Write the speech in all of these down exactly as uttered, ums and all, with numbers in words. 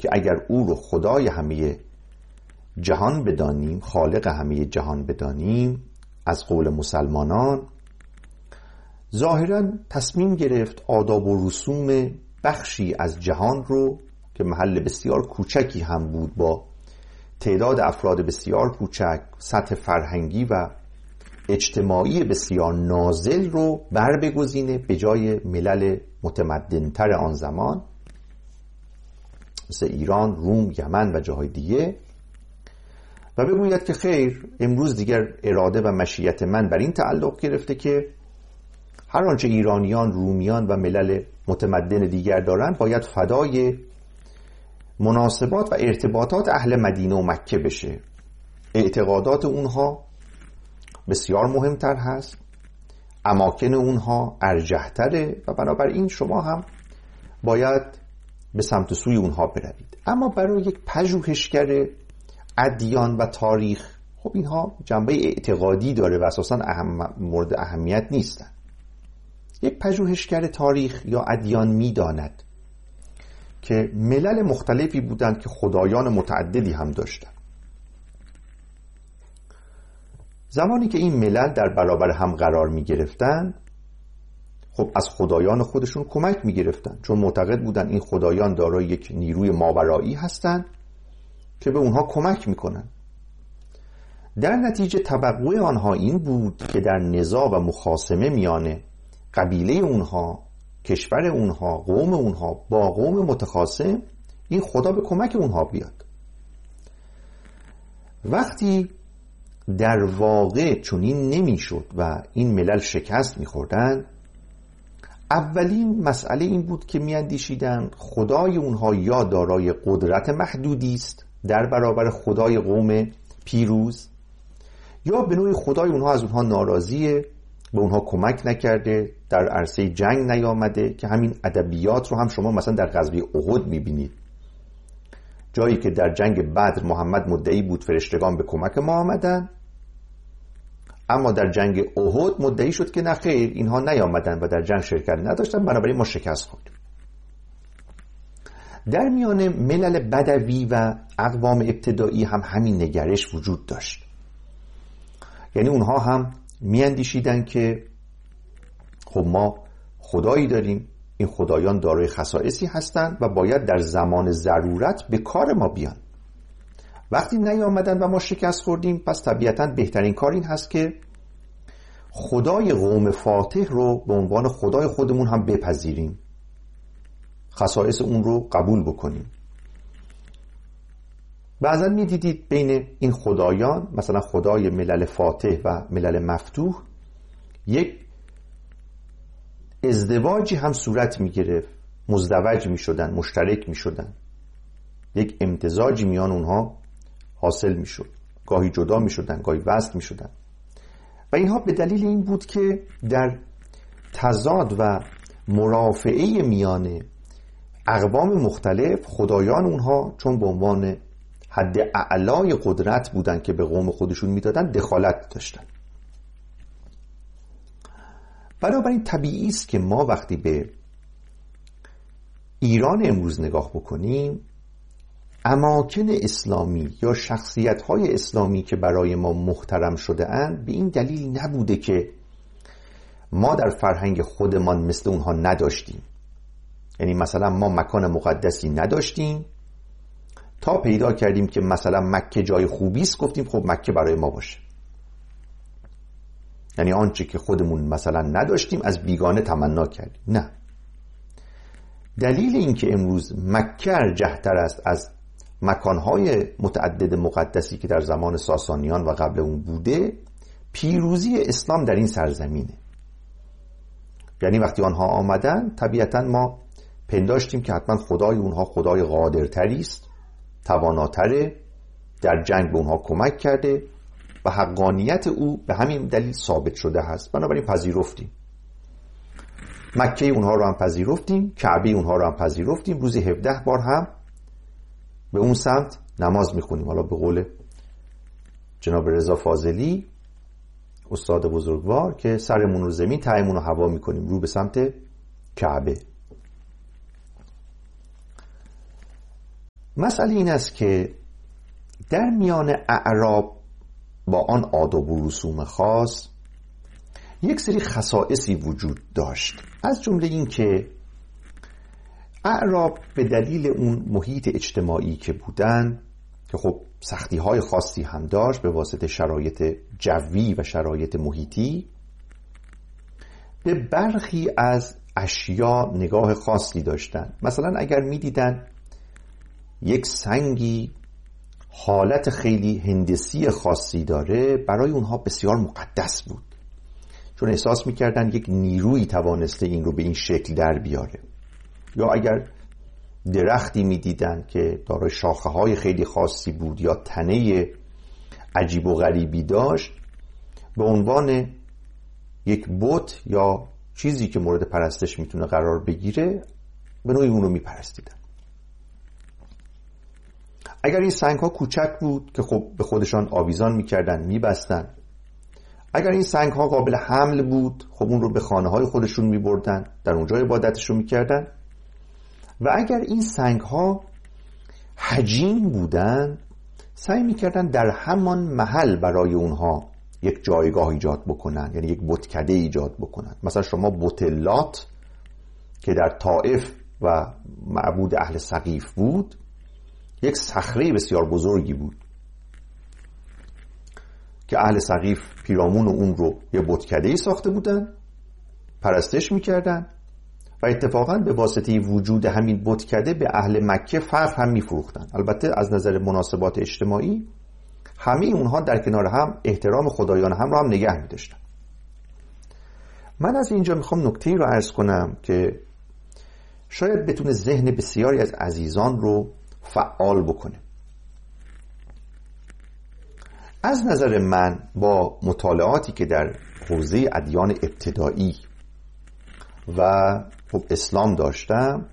که اگر او رو خدای همه جهان بدانیم، خالق همه جهان بدانیم، از قول مسلمانان ظاهراً تصمیم گرفت آداب و رسوم بخشی از جهان رو که محل بسیار کوچکی هم بود، با تعداد افراد بسیار کوچک، سطح فرهنگی و اجتماعی بسیار نازل رو بر بگزینه به جای ملل متمدن‌تر آن زمان مثل ایران، روم، یمن و جاهای دیگه، و بگوید که خیر، امروز دیگر اراده و مشیت من بر این تعلق گرفته که هر آنچه ایرانیان، رومیان و ملل متمدن دیگر دارند باید فدای مناسبات و ارتباطات اهل مدینه و مکه بشه. اعتقادات اونها بسیار مهمتر هست، اماکن اونها ارجحتره و بنابراین شما هم باید به سمت سوی اونها بروید. اما برای یک پژوهشگر ادیان و تاریخ، خب اینها جنبه اعتقادی داره و اساساً اهم مورد اهمیت نیستن. یک پژوهشگر تاریخ یا ادیان میداند که ملل مختلفی بودند که خدایان متعددی هم داشتند. زمانی که این ملل در برابر هم قرار می گرفتن، خب از خدایان خودشون کمک می گرفتن، چون معتقد بودن این خدایان دارای یک نیروی ماورایی هستند که به اونها کمک می کنن. در نتیجه توقع آنها این بود که در نزاع و مخاصمه میان قبیله اونها، کشور اونها، قوم اونها با قوم متخاصم این خدا به کمک اونها بیاد. وقتی در واقع چنین نمیشد و این ملل شکست میخوردن، اولین مسئله این بود که میاندیشیدن خدای اونها یا دارای قدرت محدودی است در برابر خدای قوم پیروز، یا به نوعی خدای اونها از اونها ناراضیه، به اونها کمک نکرده، در عرصه جنگ نیامده، که همین ادبیات رو هم شما مثلا در غزوه احد میبینید، جایی که در جنگ بدر محمد مدعی بود فرشتگان به کمک ما آمدن، اما در جنگ احد مدعی شد که نه خیر، اینها نیامدن و در جنگ شرکت نداشتن، بنابراین ما شکست خوردیم. در میان ملل بدوی و اقوام ابتدایی هم همین نگرش وجود داشت. یعنی اونها هم میاندیشیدن که خب ما خدایی داریم، این خدایان دارای خصائصی هستند و باید در زمان ضرورت به کار ما بیان. وقتی نیامدن و ما شکست خوردیم، پس طبیعتاً بهترین کار این هست که خدای قوم فاتح رو به عنوان خدای خودمون هم بپذیریم، خصائص اون رو قبول بکنیم. بعضا می دیدید بین این خدایان، مثلا خدای ملل فاتح و ملل مفتوح، یک ازدواجی هم صورت می گرفت، مزدوج می شدن، مشترک می شدن، یک امتزاجی میان اونها حاصل می شد، گاهی جدا می شدن، گاهی وصل می شدن، و اینها به دلیل این بود که در تضاد و مرافعه میان اقوام مختلف خدایان اونها چون به عنوان حد اعلای قدرت بودن که به قوم خودشون میدادن، دخالت داشتن. بنابراین طبیعی است که ما وقتی به ایران امروز نگاه بکنیم، اماکن اسلامی یا شخصیت‌های اسلامی که برای ما محترم شده اند، به این دلیل نبوده که ما در فرهنگ خودمان مثل اونها نداشتیم. یعنی مثلا ما مکان مقدسی نداشتیم تا پیدا کردیم که مثلا مکه جای خوبی است، گفتیم خب مکه برای ما باشه. یعنی آنچه که خودمون مثلا نداشتیم از بیگانه تمنا کردیم. نه، دلیل این که امروز مکه ارجح‌تر است از مکانهای متعدد مقدسی که در زمان ساسانیان و قبل اون بوده، پیروزی اسلام در این سرزمینه. یعنی وقتی آنها آمدن، طبیعتا ما پنداشتیم که حتما خدای اونها خدای قادرتری است، تواناتره، در جنگ به اونها کمک کرده و حقانیت او به همین دلیل ثابت شده هست. بنابراین پذیرفتیم، مکه اونها رو هم پذیرفتیم، کعبه اونها رو هم پذیرفتیم، روزی هفده بار هم به اون سمت نماز میخونیم. حالا به قول جناب رضا فاضلی استاد بزرگوار که سرمون رو زمین، تهمون رو هوا میکنیم، رو به سمت کعبه. مسئله این است که در میان اعراب با آن آداب و رسوم خاص یک سری خصائصی وجود داشت، از جمله این که اعراب به دلیل اون محیط اجتماعی که بودن که خب سختی های خاصی هم داشت به واسطه شرایط جوی و شرایط محیطی، به برخی از اشیا نگاه خاصی داشتن. مثلا اگر می دیدن یک سنگی حالت خیلی هندسی خاصی داره، برای اونها بسیار مقدس بود، چون احساس میکردن یک نیرویی توانسته این رو به این شکل در بیاره. یا اگر درختی میدیدن که دارای شاخه های خیلی خاصی بود یا تنه عجیب و غریبی داشت، به عنوان یک بت یا چیزی که مورد پرستش میتونه قرار بگیره به نوعی اون رو میپرستیدن. اگر این سنگ ها کوچک بود که خب به خودشان آویزان میکردن، میبستن. اگر این سنگ ها قابل حمل بود، خب اون رو به خانه های خودشون میبردن، در اونجا عبادتشون میکردن. و اگر این سنگ ها حجیم بودن، سعی میکردن در همان محل برای اونها یک جایگاه ایجاد بکنن، یعنی یک بتکده ایجاد بکنن. مثلا شما بت لات که در طائف و معبود اهل ثقیف بود، یک صخره بسیار بزرگی بود که اهل ثقیف پیرامون اون رو یه بتکده‌ای ساخته بودن، پرستش میکردن و اتفاقا به واسطه وجود همین بتکده به اهل مکه فخر هم میفروختن. البته از نظر مناسبات اجتماعی همه اونها در کنار هم احترام خدایان هم رو هم نگه می‌داشتن. من از اینجا میخوام نکته‌ای رو عرض کنم که شاید بتونه ذهن بسیاری از عزیزان رو فعال بکنه. از نظر من با مطالعاتی که در حوزه ادیان ابتدایی و خب اسلام داشتم،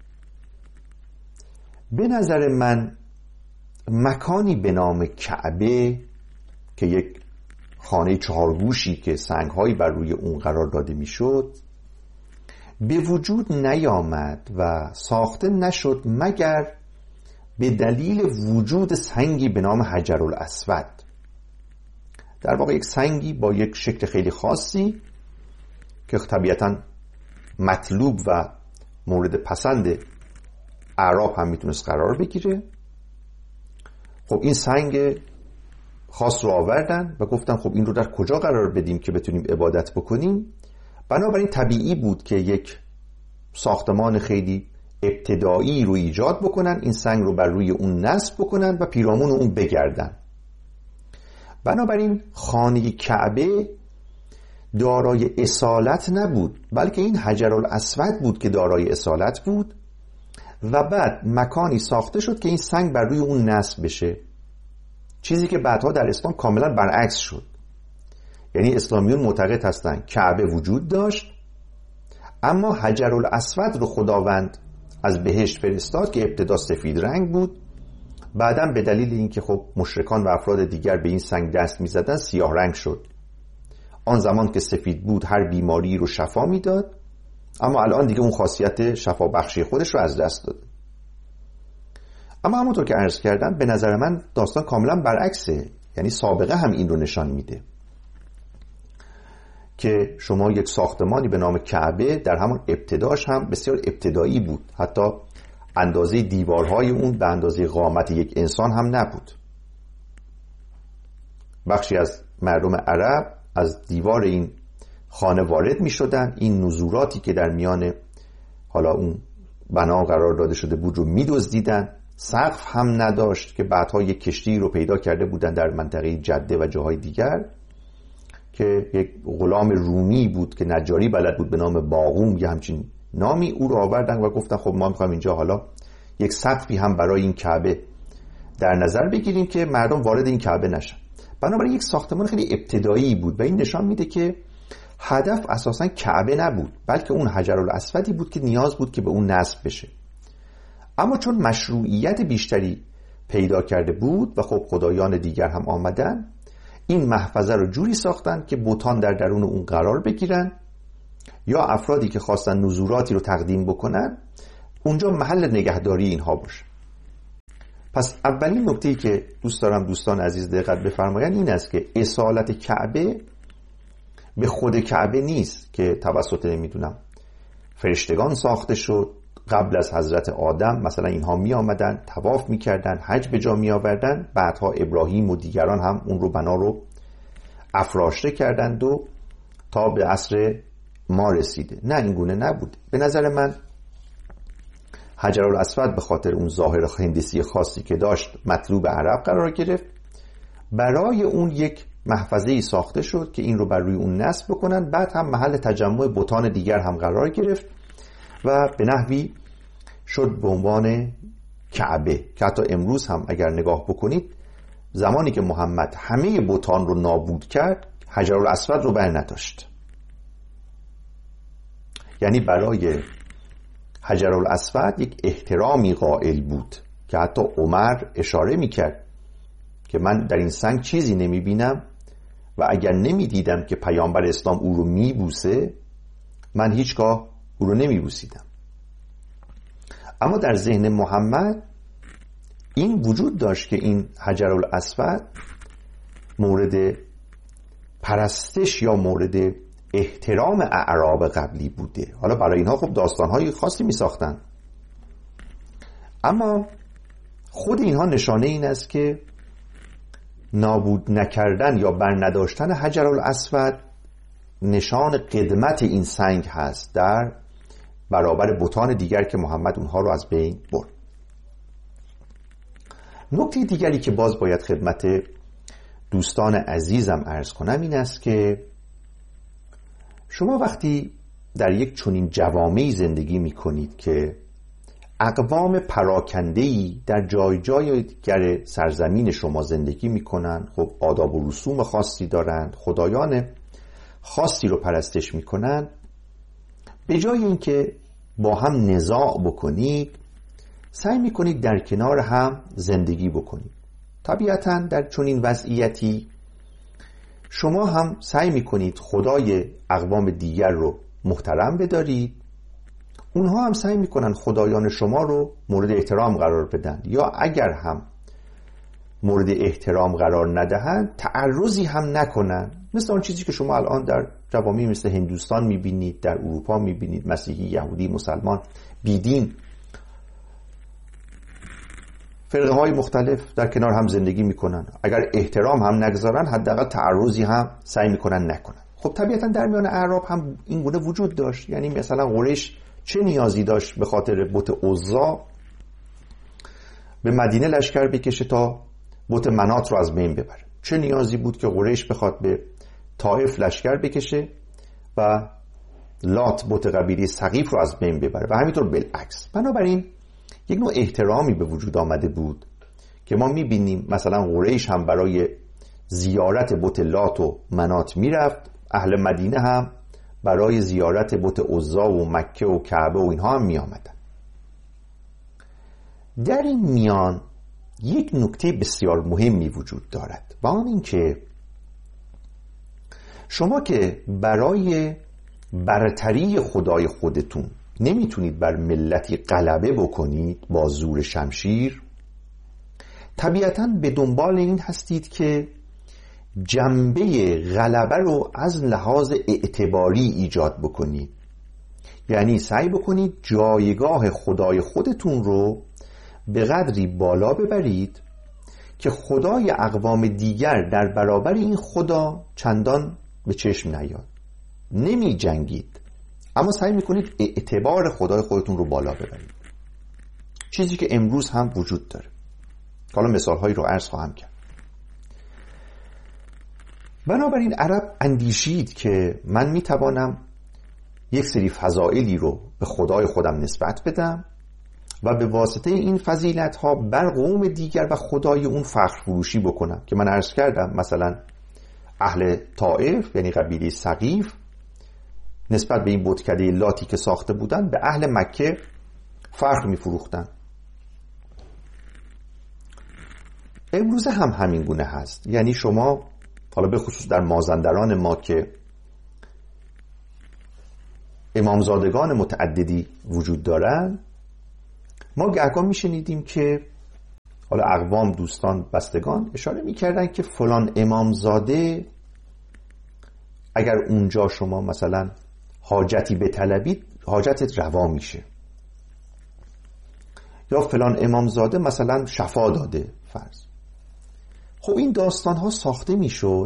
به نظر من مکانی به نام کعبه که یک خانه چهارگوشی که سنگ‌هایی بر روی اون قرار داده میشد به وجود نیامد و ساخته نشد مگر به دلیل وجود سنگی به نام حجرالاسود. در واقع یک سنگی با یک شکل خیلی خاصی که طبیعتاً مطلوب و مورد پسند اعراب هم میتونست قرار بگیره. خب این سنگ خاص رو آوردن و گفتن خب این رو در کجا قرار بدیم که بتونیم عبادت بکنیم. بنابراین طبیعی بود که یک ساختمان خیلی ابتدایی رو ایجاد بکنن، این سنگ رو بر روی اون نصب بکنن و پیرامون اون بگردن. بنابراین خانه کعبه دارای اصالت نبود، بلکه این حجرالاسود بود که دارای اصالت بود و بعد مکانی ساخته شد که این سنگ بر روی اون نصب بشه، چیزی که بعدها در اسلام کاملا برعکس شد. یعنی اسلامیون معتقد هستند کعبه وجود داشت، اما حجرالاسود رو خداوند از بهشت فرستاد که ابتدا سفید رنگ بود، بعداً به دلیل اینکه خب مشرکان و افراد دیگر به این سنگ دست می‌زدن سیاه رنگ شد. آن زمان که سفید بود هر بیماری رو شفا میداد، اما الان دیگه اون خاصیت شفا بخشی خودش رو از دست داد. اما همونطور که عرض کردم به نظر من داستان کاملا برعکسه. یعنی سابقه هم این رو نشان میده که شما یک ساختمانی به نام کعبه در همون ابتداش هم بسیار ابتدایی بود، حتی اندازه دیوارهای اون به اندازه قامت یک انسان هم نبود. بخشی از مردم عرب از دیوار این خانه وارد می شدن، این نزوراتی که در میان حالا اون بنا قرار داده شده بود رو می دزدیدن. سقف هم نداشت که بعدها یک کشتی رو پیدا کرده بودن در منطقه جده و جاهای دیگر که یک غلام رومی بود که نجاری بلد بود به نام باقوم یا همچین نامی، او رو آوردن و گفتن خب ما میخوایم اینجا حالا یک سقفی هم برای این کعبه در نظر بگیریم که مردم وارد این کعبه نشن. بنابراین یک ساختمان خیلی ابتدایی بود و این نشان میده که هدف اساساً کعبه نبود، بلکه اون حجرالاسودی بود که نیاز بود که به اون نصب بشه. اما چون مشروعیت بیشتری پیدا کرده بود و خب خدایان دیگر هم آمدن، این محفظه رو جوری ساختن که بتان در درون اون قرار بگیرن یا افرادی که خواستن نزوراتی رو تقدیم بکنن اونجا محل نگهداری اینها باشه. پس اولین نکته‌ای که دوست دارم دوستان عزیز دقت بفرمایند این است که اصالت کعبه به خود کعبه نیست که توسط نمیدونم فرشتگان ساخته شد. قبل از حضرت آدم مثلا اینها می آمدن طواف می کردن، حج به جا می آوردن، بعدها ابراهیم و دیگران هم اون رو بنا رو افراشته کردند و تا به عصر ما رسیده. نه، این گونه نبود. به نظر من حجرالاسود به خاطر اون ظاهر هندسی خاصی که داشت مطلوب عرب قرار گرفت. برای اون یک محفظه‌ای ساخته شد که این رو بر روی اون نصب بکنن، بعد هم محل تجمع بتان دیگر هم قرار گرفت و به نحوی شد به عنوان کعبه که حتی امروز هم اگر نگاه بکنید زمانی که محمد همه بتان رو نابود کرد حجرالاسود رو بر نداشت. یعنی برای حجرالاسود یک احترامی قائل بود که حتی عمر اشاره میکرد که من در این سنگ چیزی نمیبینم و اگر نمیدیدم که پیامبر اسلام او رو میبوسه من هیچگاه او رو نمیبوسیدم. اما در ذهن محمد این وجود داشت که این حجرالاسود مورد پرستش یا مورد احترام اعراب قبلی بوده. حالا برای اینها خب داستانهای خاصی می ساختن، اما خود اینها نشانه این است که نابود نکردن یا بر نداشتن حجرالاسود نشان قدمت این سنگ هست در برابر بتان دیگر که محمد اونها رو از بین برد. نکته دیگری که باز باید خدمت دوستان عزیزم عرض کنم این است که شما وقتی در یک چنین جوامعی زندگی می کنید که اقوام پراکنده‌ای در جای جای دیگر سرزمین شما زندگی می کنند، خب آداب و رسوم خاصی دارند، خدایان خاصی رو پرستش می کنند، به جای اینکه با هم نزاع بکنید سعی می کنید در کنار هم زندگی بکنید. طبیعتاً در چنین وضعیتی شما هم سعی می کنید خدای اقوام دیگر رو محترم بدارید، اونها هم سعی می کنن خدایان شما رو مورد احترام قرار بدن، یا اگر هم مورد احترام قرار ندهند تعرضی هم نکنن، مثل آن چیزی که شما الان در جوامع مثل هندوستان می بینید، در اروپا می بینید، مسیحی، یهودی، مسلمان، بیدین، فرقه های مختلف در کنار هم زندگی میکنن. اگر احترام هم نگذارن حداقل تعرضی هم سعی میکنن نکنن. خب طبیعتا در میان اعراب هم این گونه وجود داشت. یعنی مثلا قریش چه نیازی داشت به خاطر بت عزا به مدینه لشکر بکشه تا بت منات رو از بین ببره؟ چه نیازی بود که قریش بخواد به طائف لشکر بکشه و لات بت قبیله ثقیف رو از بین ببره و همینطور بالعکس؟ بنابراین یک نوع احترامی به وجود آمده بود که ما میبینیم مثلا قریش هم برای زیارت بت لات و منات میرفت، اهل مدینه هم برای زیارت بت عزا و مکه و کعبه و اینها هم میآمدن. در این میان یک نکته بسیار مهمی وجود دارد و آن این که شما که برای برتری خدای خودتون نمیتونید بر ملتی غلبه بکنید با زور شمشیر، طبیعتاً به دنبال این هستید که جنبه غلبه رو از لحاظ اعتباری ایجاد بکنید. یعنی سعی بکنید جایگاه خدای خودتون رو به قدری بالا ببرید که خدای اقوام دیگر در برابر این خدا چندان به چشم نیاد. نمی جنگید، اما سعی میکنید اعتبار خدای خودتون رو بالا ببرید، چیزی که امروز هم وجود داره. حالا مثالهایی رو عرض خواهم کرد. بنابراین عرب اندیشید که من میتوانم یک سری فضائلی رو به خدای خودم نسبت بدم و به واسطه این فضیلت ها بر قوم دیگر و خدای اون فخر فروشی بکنم، که من عرض کردم مثلا اهل طائف یعنی قبیله ثقیف نسبت به این بتکده لاتی که ساخته بودن به اهل مکه فخر میفروختن. امروز هم همین گونه هست. یعنی شما حالا به خصوص در مازندران ما که امامزادگان متعددی وجود دارن، ما گهگاه میشنیدیم که حالا اقوام، دوستان، بستگان اشاره میکردن که فلان امامزاده اگر اونجا شما مثلا حاجتی بطلبید حاجتت روا میشه، یا فلان امامزاده مثلا شفا داده فرض. خب این داستان ها ساخته میشد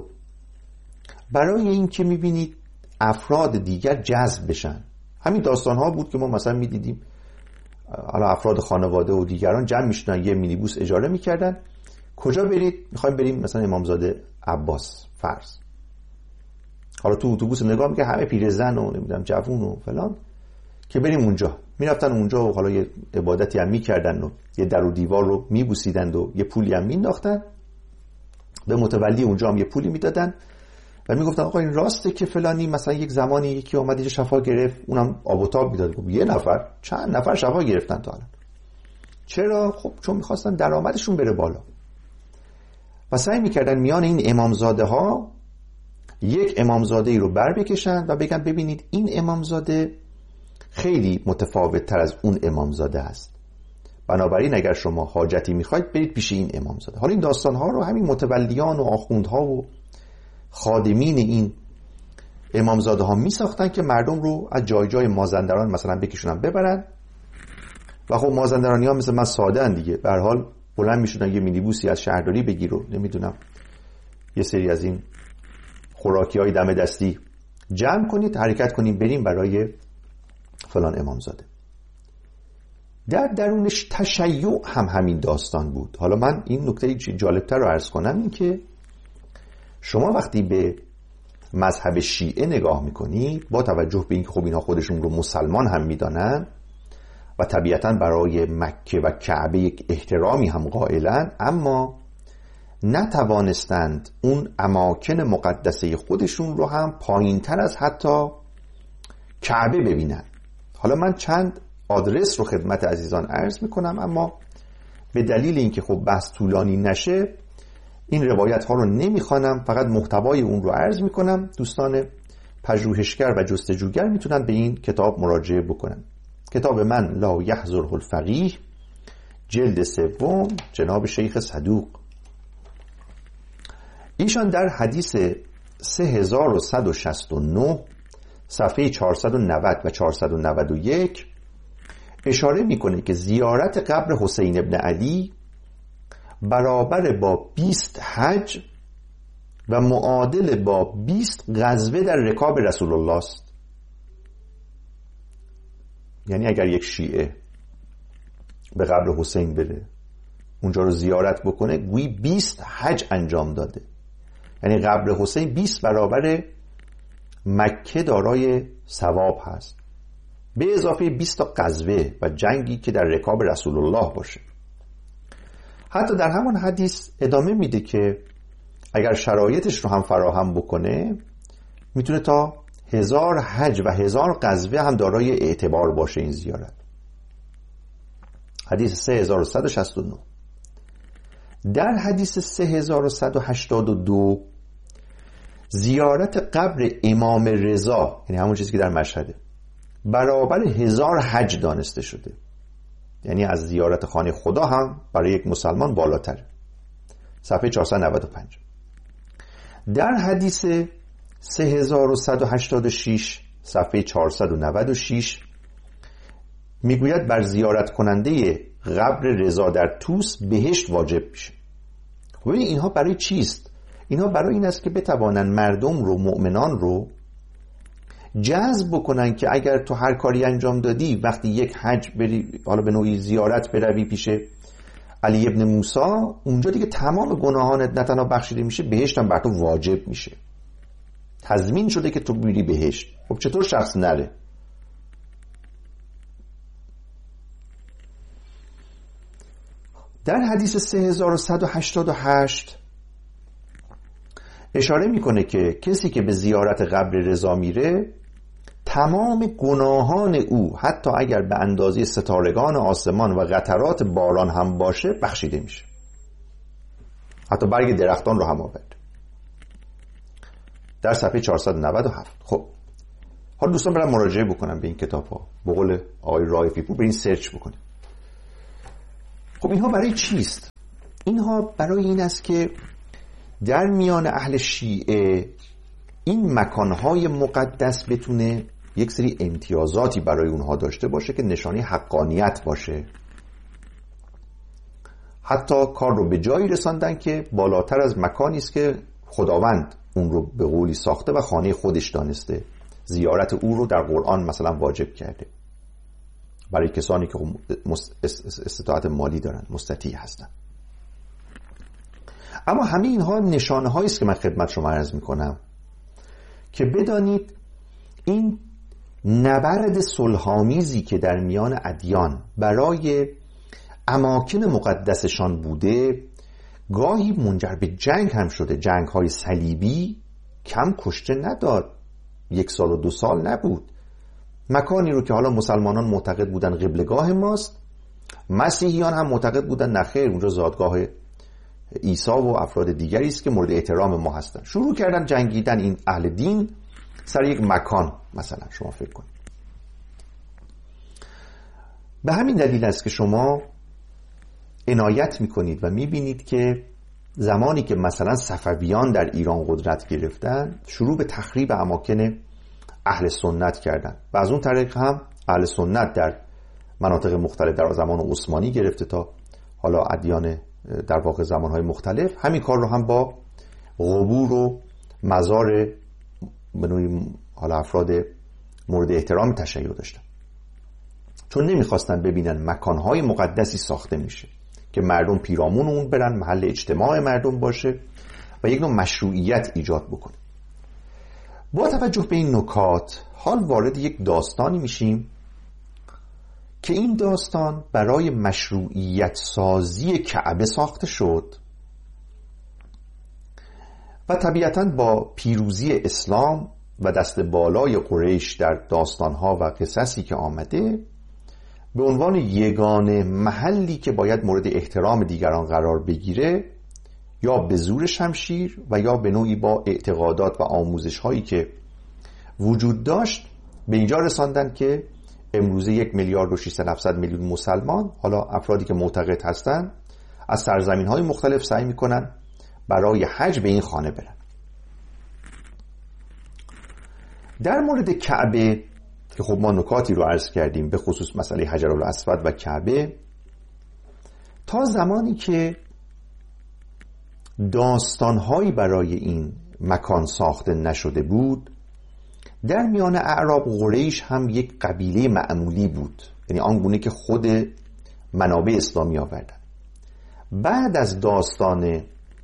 برای این که میبینید افراد دیگر جذب بشن. همین داستان ها بود که ما مثلا میدیدیم حالا افراد خانواده و دیگران جمع میشدن، یه مینیبوس اجاره میکردن، کجا برید؟ میخوایم بریم مثلا امامزاده عباس فرض. حالا تو اتوبوس نگاه میکنه همه پیرزن و نمیدونم جوون و فلان، که بریم اونجا. میرفتن اونجا و حالا یه عبادتی هم میکردن و یه در و دیوار رو میبوسیدند و یه پولی هم مینداختن به متولی اونجا، هم یه پولی میدادن و میگفتن آقا این راسته که فلانی مثلا یک زمانی یکی اومد اینجا شفا گرفت، اونم آب و تاب میداد. یه نفر چند نفر شفا گرفتن تا الان. چرا؟ خب چون میخواستن درآمدشون بره بالا و سعی میکردن میان این امامزاده ها یک امامزاده ای رو بر بکشن و بگن ببینید این امامزاده خیلی متفاوت تر از اون امامزاده است، بنابراین اگر شما حاجتی میخواید برید پیش این امامزاده. حالا این داستان ها رو همین متولیان و آخوندها و خادمین این امامزاده ها می ساختن که مردم رو از جای جای مازندران مثلا بکشونن ببرن و خب مازندرانی ها مثل من ساده ان دیگه، به هر حال بلند میشدن یه مینیبوسی از شهرداری بگیر و نمیدونم یه سری از این خوراکی های دم دستی جمع کنید، حرکت کنید بریم برای فلان امامزاده. در درونش تشیع هم همین داستان بود. حالا من این نکته جالبتر رو عرض کنم، این که شما وقتی به مذهب شیعه نگاه میکنید با توجه به اینکه خب اینها خودشون رو مسلمان هم میدانن و طبیعتاً برای مکه و کعبه یک احترامی هم قائلن، اما نتوانستند اون اماکن مقدسه خودشون رو هم پایین تر از حتی کعبه ببینن. حالا من چند آدرس رو خدمت عزیزان عرض میکنم، اما به دلیل اینکه خب بحث طولانی نشه این روایت ها رو نمیخوانم، فقط محتوای اون رو عرض میکنم. دوستان پژوهشگر و جستجوگر میتونن به این کتاب مراجعه بکنن. کتاب من لا یحضره الفقیه، جلد سوم، جناب شیخ صدوق. ایشان در حدیث سه هزار و صد و شصت و نه صفحه چهارصد و نود و چهارصد و نود و یک اشاره میکنه که زیارت قبر حسین ابن علی برابر با بیست حج و معادل با بیست غزوه در رکاب رسول الله است. یعنی اگر یک شیعه به قبر حسین بره اونجا رو زیارت بکنه گویی بیست حج انجام داده. یعنی قبر حسین بیست برابر مکه دارای ثواب هست، به اضافه بیست تا غزوه و جنگی که در رکاب رسول الله باشه. حتی در همون حدیث ادامه میده که اگر شرایطش رو هم فراهم بکنه میتونه تا هزار حج و هزار غزوه هم دارای اعتبار باشه این زیارت. حدیث سه هزار و صد و شصت و نه. در حدیث سه هزار و صد و هشتاد و دو زیارت قبر امام رضا، یعنی همون چیزی که در مشهده، برابر هزار حج دانسته شده. یعنی از زیارت خانه خدا هم برای یک مسلمان بالاتر. صفحه چهارصد و نود و پنج. در حدیث سه هزار و صد و هشتاد و شش صفحه چهارصد و نود و شش میگوید بر زیارت کننده قبر رضا در طوس بهشت واجب میشه. خب اینها برای چیست؟ اینها برای این است که بتوانن مردم رو، مؤمنان رو جذب بکنن که اگر تو هر کاری انجام دادی، وقتی یک حج بری، حالا به نوعی زیارت بروی پیش علی ابن موسی، اونجا دیگه تمام گناهانت نه تنها بخشیده میشه، بهشت هم بر تو واجب میشه، تضمین شده که تو میری بهشت. خب چطور شخص نره؟ در حدیث سه هزار و صد و هشتاد و هشت اشاره میکنه که کسی که به زیارت قبر رضا میره تمام گناهان او حتی اگر به اندازه ستارگان آسمان و قطرات باران هم باشه بخشیده میشه، حتی برگ درختان رو هم آورد. در صفحه چهارصد و نود و هفت. خب حالا دوستان برام مراجعه بکنم به این کتاب ها، به قول آقای رائفی پور برین سرچ بکنید. خب اینها برای چیست؟ اینها برای این است که در میان اهل شیعه این مکانهای مقدس بتونه یک سری امتیازاتی برای اونها داشته باشه که نشانه حقانیت باشه. حتی کار رو به جایی رساندن که بالاتر از مکانی است که خداوند اون رو به قولی ساخته و خانه خودش دانسته، زیارت او رو در قرآن مثلا واجب کرده برای کسانی که استطاعت مالی دارن، مستطیع هستن. اما همه اینها نشانه هایی است که من خدمت شما عرض میکنم که بدانید این نبرد صلح‌آمیزی که در میان ادیان برای اماکن مقدسشان بوده گاهی منجر به جنگ هم شده. جنگ های صلیبی کم کشته نداد، یک سال و دو سال نبود. مکانی رو که حالا مسلمانان معتقد بودن قبلگاه ماست، مسیحیان هم معتقد بودن نخیر اونجا زادگاه عیسی و افراد دیگری است که مورد احترام ما هستن، شروع کردن جنگیدن این اهل دین سر یک مکان. مثلا شما فکر کنید. به همین دلیل است که شما عنایت میکنید و میبینید که زمانی که مثلا صفویان در ایران قدرت گرفتن شروع به تخریب اماکن اهل سنت کردن و از اون طریق هم اهل سنت در مناطق مختلف در زمان عثمانی گرفته تا حالا ادیان در واقع زمانهای مختلف همین کار رو هم با قبور و مزار به نوعی حالا افراد مورد احترام تشیع داشتن، چون نمیخواستن ببینن مکانهای مقدسی ساخته میشه که مردم پیرامون اون برن، محل اجتماع مردم باشه و یک نوع مشروعیت ایجاد بکنه. با توجه به این نکات حال وارد یک داستانی میشیم که این داستان برای مشروعیت سازی کعبه ساخته شد و طبیعتاً با پیروزی اسلام و دست بالای قریش در داستانها و قصصی که آمده به عنوان یگانه محلی که باید مورد احترام دیگران قرار بگیره یا به زور شمشیر و یا به نوعی با اعتقادات و آموزش هایی که وجود داشت به اینجا رساندن که امروزه یک میلیارد و ششصد هفتصد میلیون مسلمان، حالا افرادی که معتقد هستن، از سرزمین های مختلف سعی میکنن برای حج به این خانه برن. در مورد کعبه که خب ما نکاتی رو عرض کردیم به خصوص مسئله حجرالاسود و کعبه، تا زمانی که داستانهایی برای این مکان ساخته نشده بود در میان اعراب قریش هم یک قبیله معمولی بود، یعنی آنگونه که خود منابع اسلامی آوردن. بعد از داستان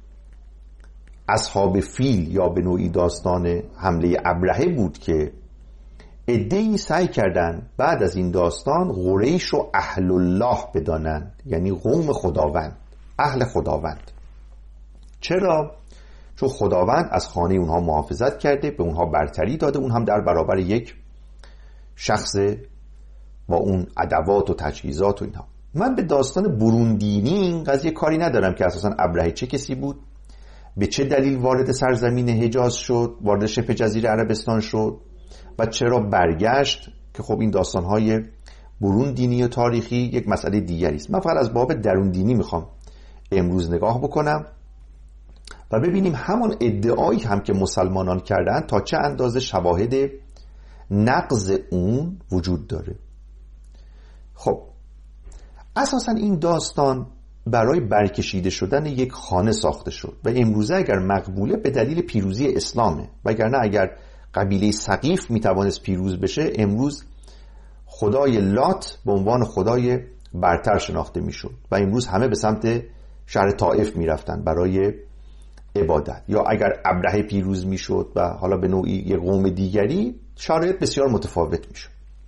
اصحاب فیل یا به نوعی داستان حمله ابرهه بود که عده‌ای سعی کردن بعد از این داستان قریش رو اهل الله بدانند، یعنی قوم خداوند، اهل خداوند. چرا؟ چون خداوند از خانه اونها محافظت کرده، به اونها برتری داده، اون هم در برابر یک شخص با اون ادوات و تجهیزات و اینها. من به داستان بروندینی این قضیه کاری ندارم که اساساً ابرهه چه کسی بود، به چه دلیل وارد سرزمین حجاز شد، وارد شبه جزیره عربستان شد و چرا برگشت، که خب این داستان‌های برون دینی و تاریخی یک مسئله دیگری است. من فقط از باب درون دینی میخوام امروز نگاه بکنم و ببینیم همان ادعایی هم که مسلمانان کردن تا چه اندازه شواهد نقض اون وجود داره. خب اساساً این داستان برای برکشیده شدن یک خانه ساخته شد و امروزه اگر مقبوله به دلیل پیروزی اسلامه، وگرنه اگر قبیله ثقیف میتوانست پیروز بشه امروز خدای لات به عنوان خدای برتر شناخته میشد و امروز همه به سمت شهر طائف میرفتن برای عبادت. یا اگر ابرهه پیروز میشد و حالا به نوعی یک قوم دیگری، شرایط بسیار متفاوت میشد.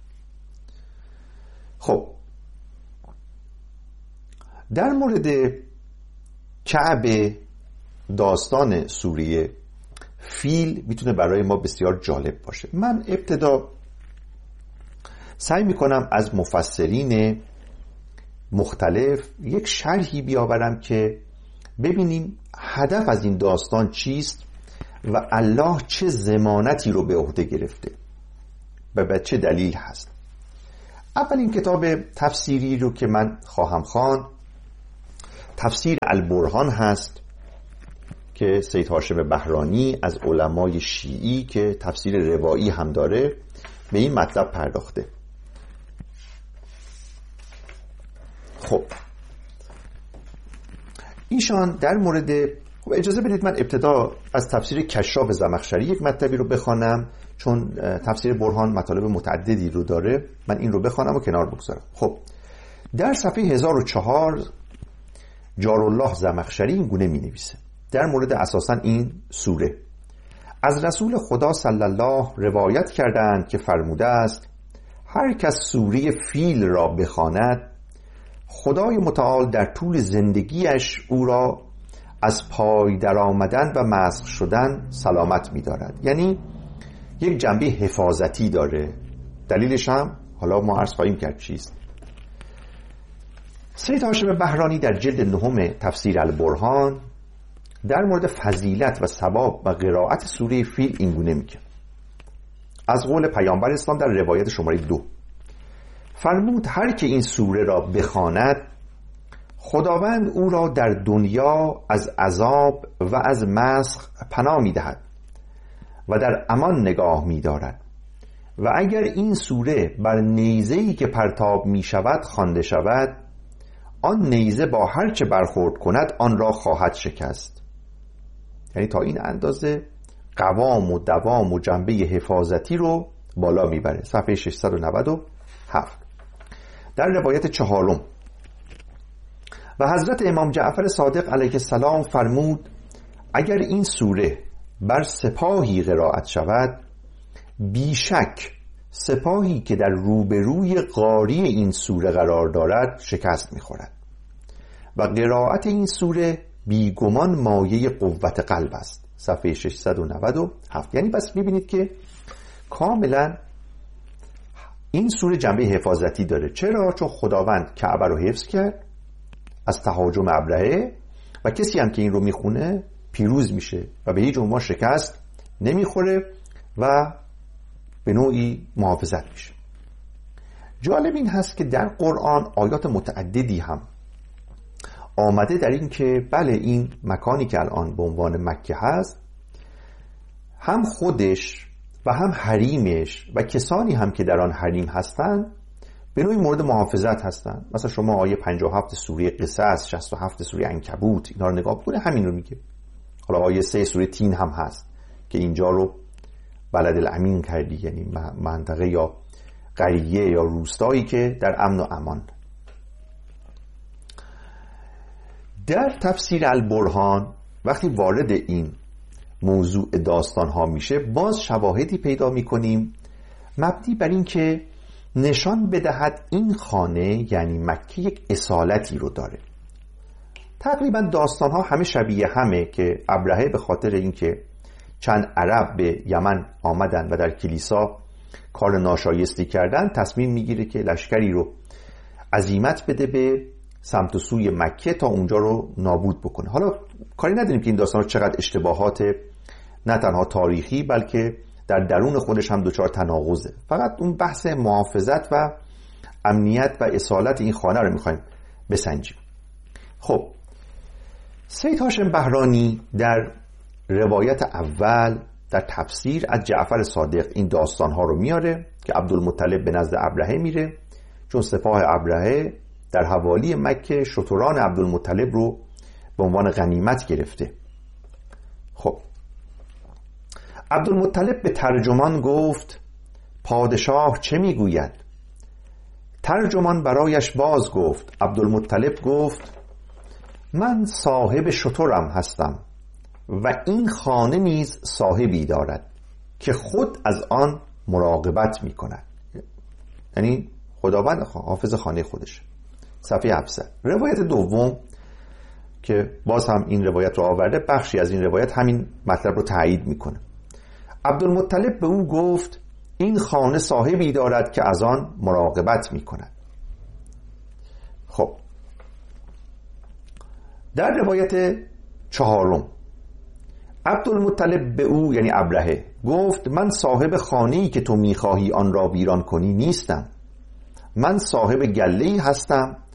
خب در مورد کعبه داستان سوره فیل میتونه برای ما بسیار جالب باشه. من ابتدا سعی میکنم از مفسرین مختلف یک شرحی بیاورم که ببینیم هدف از این داستان چیست و الله چه ضمانتی رو به عهده گرفته و به چه دلیل هست. اولین کتاب تفسیری رو که من خواهم خواند تفسیر البرهان هست که سید هاشم بهرانی از علمای شیعی که تفسیر روایی هم داره به این مطلب پرداخته. خب ایشان در مورد، اجازه بدید من ابتدا از تفسیر کشاف زمخشری یک مطلبی رو بخوانم، چون تفسیر برهان مطالب متعددی رو داره. من این رو بخوانم و کنار بگذارم. خب در صفحه هزار و چهار جارالله زمخشری این گونه می نویسه در مورد اساساً این سوره: از رسول خدا صلی الله روایت کردند که فرموده است هر کس سوره فیل را بخواند خدای متعال در طول زندگیش او را از پای در آمدن و مسخ شدن سلامت می دارد. یعنی یک جنبه حفاظتی داره. دلیلش هم حالا ما عرض خواهیم کرد چیست. سید هاشم بهرانی در جلد نهم تفسیر البرهان در مورد فضیلت و ثواب و قرائت سوره فیل این گونه میگه: از قول پیامبر اسلام در روایت شماره دو فرمود هر که این سوره را بخواند خداوند او را در دنیا از عذاب و از مسخ پناه میدهد و در امان نگاه می‌دارد و اگر این سوره بر نیزه‌ای که پرتاب می‌شود خوانده شود آن نیزه با هر چه برخورد کند آن را خواهد شکست. یعنی تا این اندازه قوام و دوام و جنبه حفاظتی رو بالا میبره. صفحه ششصد و نود و هفت. در روایت چهارم و حضرت امام جعفر صادق علیه السلام فرمود اگر این سوره بر سپاهی قرائت شود بیشک سپاهی که در روبروی قاری این سوره قرار دارد شکست میخورد و قرائت این سوره بیگمان مایه قوت قلب است. صفحه ششصد و نود و هفت. یعنی بس میبینید که کاملا این سوره جنبه حفاظتی داره. چرا؟ چون خداوند کعبه رو حفظ کرد از تهاجم ابرهه و کسی هم که این رو میخونه پیروز میشه و به هیچ عنوان شکست نمیخوره و به نوعی محافظت میشه. جالب این هست که در قرآن آیات متعددی هم آمده در این که بله این مکانی که الان به عنوان مکه هست هم خودش و هم حریمش و کسانی هم که در آن حریم هستند به نوعی مورد محافظت هستند. مثلا شما آیه پنجاه و هفت سوره قصص، شصت و هفت سوره عنکبوت اینا رو نگاه بکنه همین رو میگه. حالا آیه سه سوره تین هم هست که اینجا رو بلد الامین کردی، یعنی منطقه یا قریه یا روستایی که در امن و امان. در تفسیر البرهان وقتی وارد این موضوع داستان ها میشه باز شواهدی پیدا میکنیم مبنی بر این که نشان بدهد این خانه یعنی مکه یک اصالتی رو داره. تقریبا داستان ها همه شبیه همه که ابرهه به خاطر اینکه چند عرب به یمن آمدن و در کلیسا کار ناشایستی کردن تصمیم میگیره که لشکری رو عزیمت بده به سمت و سوی مکه تا اونجا رو نابود بکنه. حالا کاری نداریم که این داستان ها چقدر اشتباهات نه تنها تاریخی بلکه در درون خودش هم دوچار تناقضه. فقط اون بحث محافظت و امنیت و اصالت این خانه رو میخوایم بسنجیم. خب سید هاشم بهرانی در روایت اول در تفسیر از جعفر صادق این داستان ها رو میاره که عبدالمطلب به نزد ابرهه میره چون سپاه ابرهه در حوالی مکه شتران عبدالمطلب رو به عنوان غنیمت گرفته. خب عبدالمطلب به ترجمان گفت پادشاه چه میگوید؟ ترجمان برایش باز گفت. عبدالمطلب گفت من صاحب شترم هستم و این خانه نیز صاحبی دارد که خود از آن مراقبت می کند. یعنی خداوند حافظ خانه خودش. صفحه هفتصد. روایت دوم که باز هم این روایت رو آورده بخشی از این روایت همین مطلب رو تایید میکنه. عبدالمطلب به او گفت این خانه صاحبی دارد که از آن مراقبت میکند. خب در روایت چهارم عبدالمطلب به او یعنی ابرهه گفت من صاحب خانه‌ای که تو میخواهی آن را ویران کنی نیستم. من صاحب گله‌ای هستم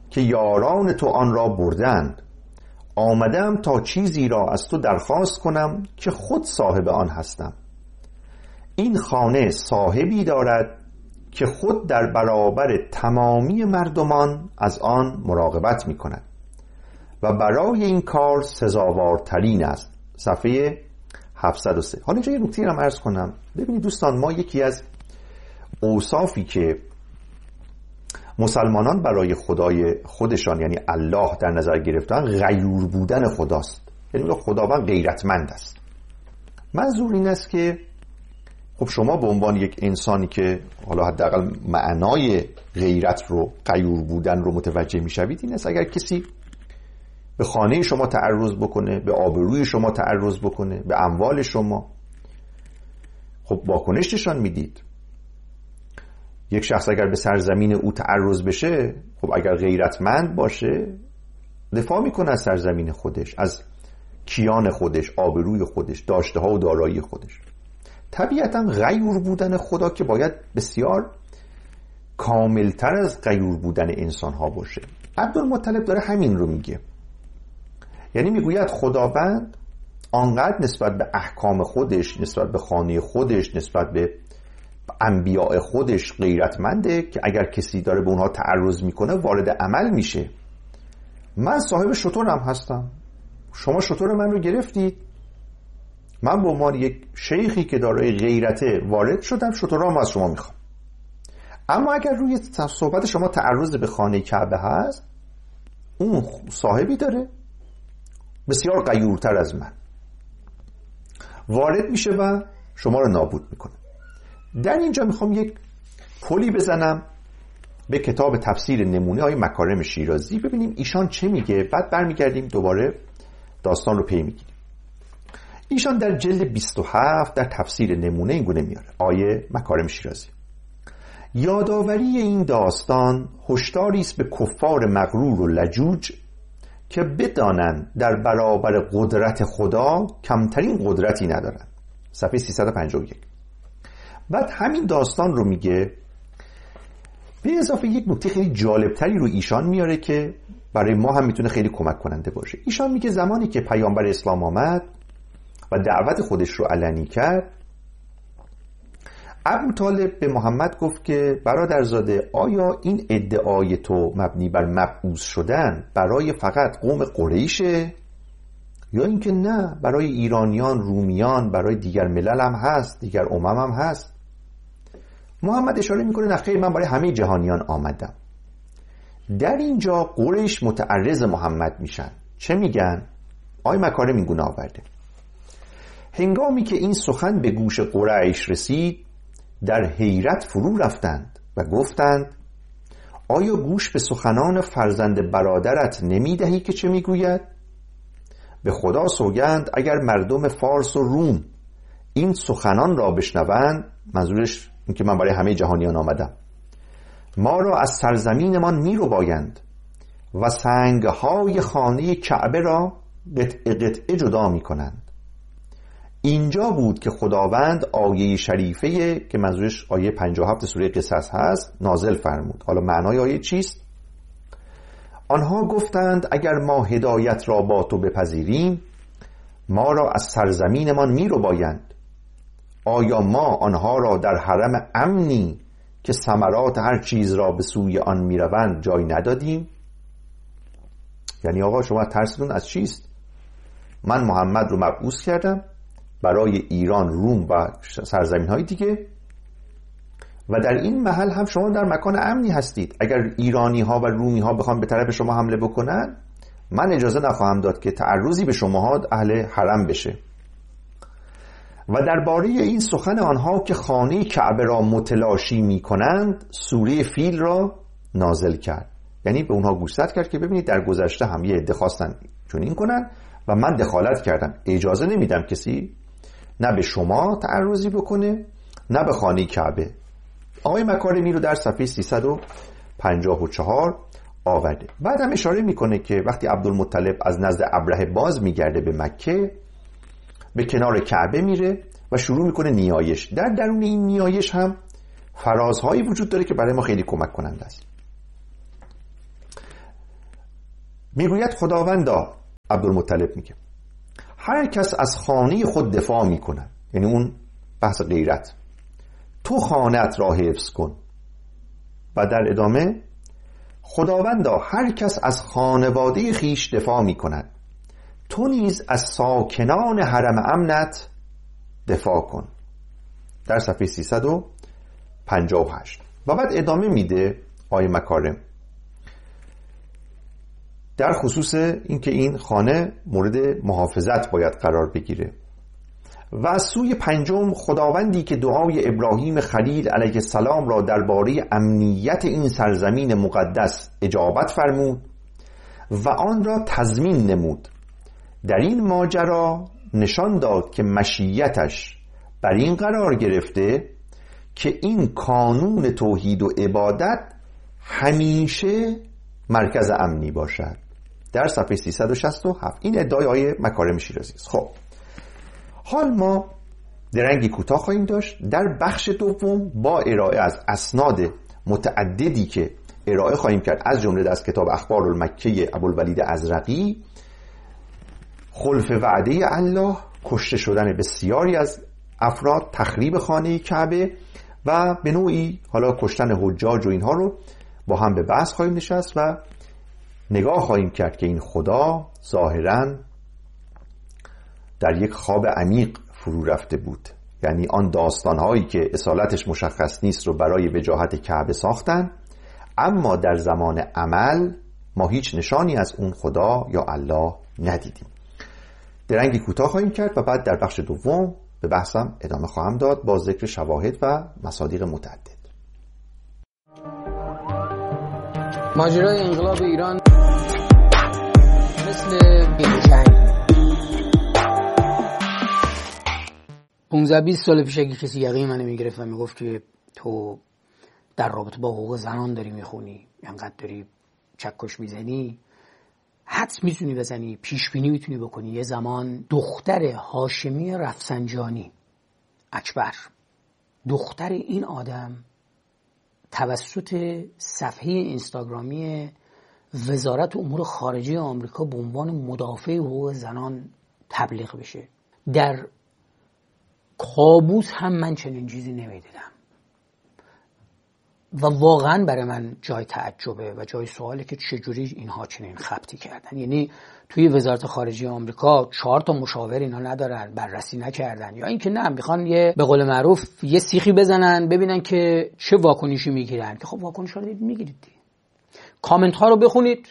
که یاران تو آن را بردند. آمدم تا چیزی را از تو درخواست کنم که خود صاحب آن هستم. این خانه صاحبی دارد که خود در برابر تمامی مردمان از آن مراقبت می کند و برای این کار سزاوارترین است. صفحه هفتصد و سه. حالا اینجا یه نکته رو عرض کنم. ببینید دوستان، ما یکی از اوصافی که مسلمانان برای خدای خودشان یعنی الله در نظر گرفتن غیور بودن خداست. یعنی خداوند غیرتمند است. منظور این است که خب شما به عنوان یک انسانی که حالا حداقل معنای غیرت رو، غیور بودن رو متوجه میشوید، این است اگر کسی به خانه شما تعرض بکنه، به آبروی شما تعرض بکنه، به اموال شما، خب واکنش نشان میدید. یک شخص اگر به سرزمین او تعرض بشه، خب اگر غیرتمند باشه دفاع میکنه از سرزمین خودش، از کیان خودش، آبروی خودش، داشته ها و دارایی خودش. طبیعتا غیور بودن خدا که باید بسیار کاملتر از غیور بودن انسان ها باشه. عبدالمطلب داره همین رو میگه. یعنی میگوید خداوند آنقدر نسبت به احکام خودش، نسبت به خانه خودش، نسبت به انبیاء خودش غیرتمنده که اگر کسی داره به اونها تعرض میکنه وارد عمل میشه. من صاحب شترم هستم، شما شتر من رو گرفتید، من به عنوان یک شیخی که دارای غیرته وارد شدم، شترام از شما میخوام. اما اگر روی صحبت شما تعرض به خانه کعبه هست، اون صاحبی داره بسیار غیورتر از من، وارد میشه و شما رو نابود میکنه. در اینجا میخوام یک پلی بزنم به کتاب تفسیر نمونه های مکارم شیرازی، ببینیم ایشان چه میگه، بعد برمیگردیم دوباره داستان رو پی میگیریم. ایشان در جلد بیست و هفت در تفسیر نمونه این گونه میاره. آیه مکارم شیرازی: یادآوری این داستان هشداری است به کفار مغرور و لجوج که بدانند در برابر قدرت خدا کمترین قدرتی ندارند. صفحه سیصد و پنجاه و یک. بعد همین داستان رو میگه، به اضافه یک نکته خیلی جالبتری رو ایشان میاره که برای ما هم میتونه خیلی کمک کننده باشه. ایشان میگه زمانی که پیامبر اسلام آمد و دعوت خودش رو علنی کرد، ابو طالب به محمد گفت که برادرزاده، آیا این ادعای تو مبنی بر مبعوث شدن برای فقط قوم قریشه یا اینکه نه برای ایرانیان، رومیان، برای دیگر ملل هم هست، دیگر امم هم هست؟ محمد اشاره میکنه نه خیر، من برای همه جهانیان آمدم. در اینجا قریش متعرض محمد میشن. چه میگن؟ آی مکارم این گونه آورده: هنگامی که این سخن به گوش قریش رسید، در حیرت فرو رفتند و گفتند آیا گوش به سخنان فرزند برادرت نمیدهی که چه میگوید؟ به خدا سوگند اگر مردم فارس و روم این سخنان را بشنوند، منظورش این که من برای همه جهانیان آمدم، ما را از سرزمینمان میرو بایند و سنگهای خانه کعبه را قطعه قطعه جدا میکنند. اینجا بود که خداوند آیه شریفه که منظورش آیه پنجاه و هفت سوره قصص هست نازل فرمود. حالا معنای آیه چیست؟ آنها گفتند اگر ما هدایت را با تو بپذیریم، ما را از سرزمینمان میرو بایند. آیا ما آنها را در حرم امنی که ثمرات هر چیز را به سوی آن میروند جای ندادیم؟ یعنی آقا شما ترستون از چیست؟ من محمد رو مبعوث کردم برای ایران، روم و سرزمین های دیگه و در این محل هم شما در مکان امنی هستید. اگر ایرانی ها و رومی ها بخوان به طرف شما حمله بکنن، من اجازه نخواهم داد که تعرضی به شما اهل حرم بشه. و درباره این سخن آنها که خانه کعبه را متلاشی می کنند، سوره فیل را نازل کرد. یعنی به اونها گوشزد کرد که ببینید در گذشته هم یه عده خواستن چنین کنن و من دخالت کردم، اجازه نمیدم کسی نه به شما تعرضی بکنه نه به خانه کعبه. آقای مکارمی رو در صفحه سیصد و پنجاه و چهار آورده. بعد هم اشاره میکنه که وقتی عبدالمطلب از نزد ابرهه باز میگرده به مکه، به کنار کعبه میره و شروع میکنه نیایش. در درون این نیایش هم فرازهایی وجود داره که برای ما خیلی کمک کننده است. میگوید خداوندا، عبدالمطلب میگه، هر کس از خانه خود دفاع میکنه، یعنی اون بحث غیرت، تو خانت را حفظ کن. و در ادامه خداوندا، هر کس از خانواده خیش دفاع میکند، تو نیز از ساکنان حرم امنت دفاع کن. در صفحه سیصد و پنجاه و هشت. و بعد ادامه میده آیه مکارم در خصوص اینکه این خانه مورد محافظت باید قرار بگیره. و از سوی پنجم خداوندی که دعای ابراهیم خلیل علیه السلام را درباره امنیت این سرزمین مقدس اجابت فرمود و آن را تضمین نمود، در این ماجرا نشان داد که مشیتش بر این قرار گرفته که این کانون توحید و عبادت همیشه مرکز امنی باشد. در صفحه سیصد و شصت و هفت. این ادعای آیه مکارم شیرازی است. خب حال ما درنگی کوتاه خواهیم داشت. در بخش دوم با ارائه از اسناد متعددی که ارائه خواهیم کرد، از جمله از کتاب اخبار المکه ابوالولید ازرقی، خلف وعده الله، کشته شدن بسیاری از افراد، تخریب خانه کعبه و به نوعی حالا کشتن حجاج و اینها رو با هم به بحث خواهیم نشست و نگاه خواهیم کرد که این خدا ظاهراً در یک خواب عمیق فرو رفته بود. یعنی آن داستانهایی که اصالتش مشخص نیست رو برای وجاهت کعبه ساختن، اما در زمان عمل ما هیچ نشانی از اون خدا یا الله ندیدیم. درنگی کوتاه خواهیم کرد و بعد در بخش دوم به بحثم ادامه خواهم داد با ذکر شواهد و مصادیق متعدد. ماجرای انقلاب ایران مثل جنگ. پونزده بیست سال پیش اگه کسی یقین منو میگرفت و میگفت که تو در رابطه با حقوق زنان داری میخونی، اینقدر داری چکش میزنی، حدس میتونی بزنی، پیش بینی میتونی بکنی یه زمان دختر هاشمی رفسنجانی اکبر، دختر این آدم توسط صفحه اینستاگرامی وزارت امور خارجه آمریکا به عنوان مدافع حقوق زنان تبلیغ بشه. در کابوس هم من چنین چیزی نمیدیدم و واقعا برای من جای تعجبه و جای سواله که چجوری اینها چنین خبطی کردن. یعنی توی وزارت خارجه آمریکا چهار تا مشاور اینا ندارن، بررسی نکردن، یا اینکه نه میخوان یه به قول معروف یه سیخی بزنن ببینن که چه واکنشی میگیرن، که خب واکنش رو میگیرید، کامنت ها رو بخونید،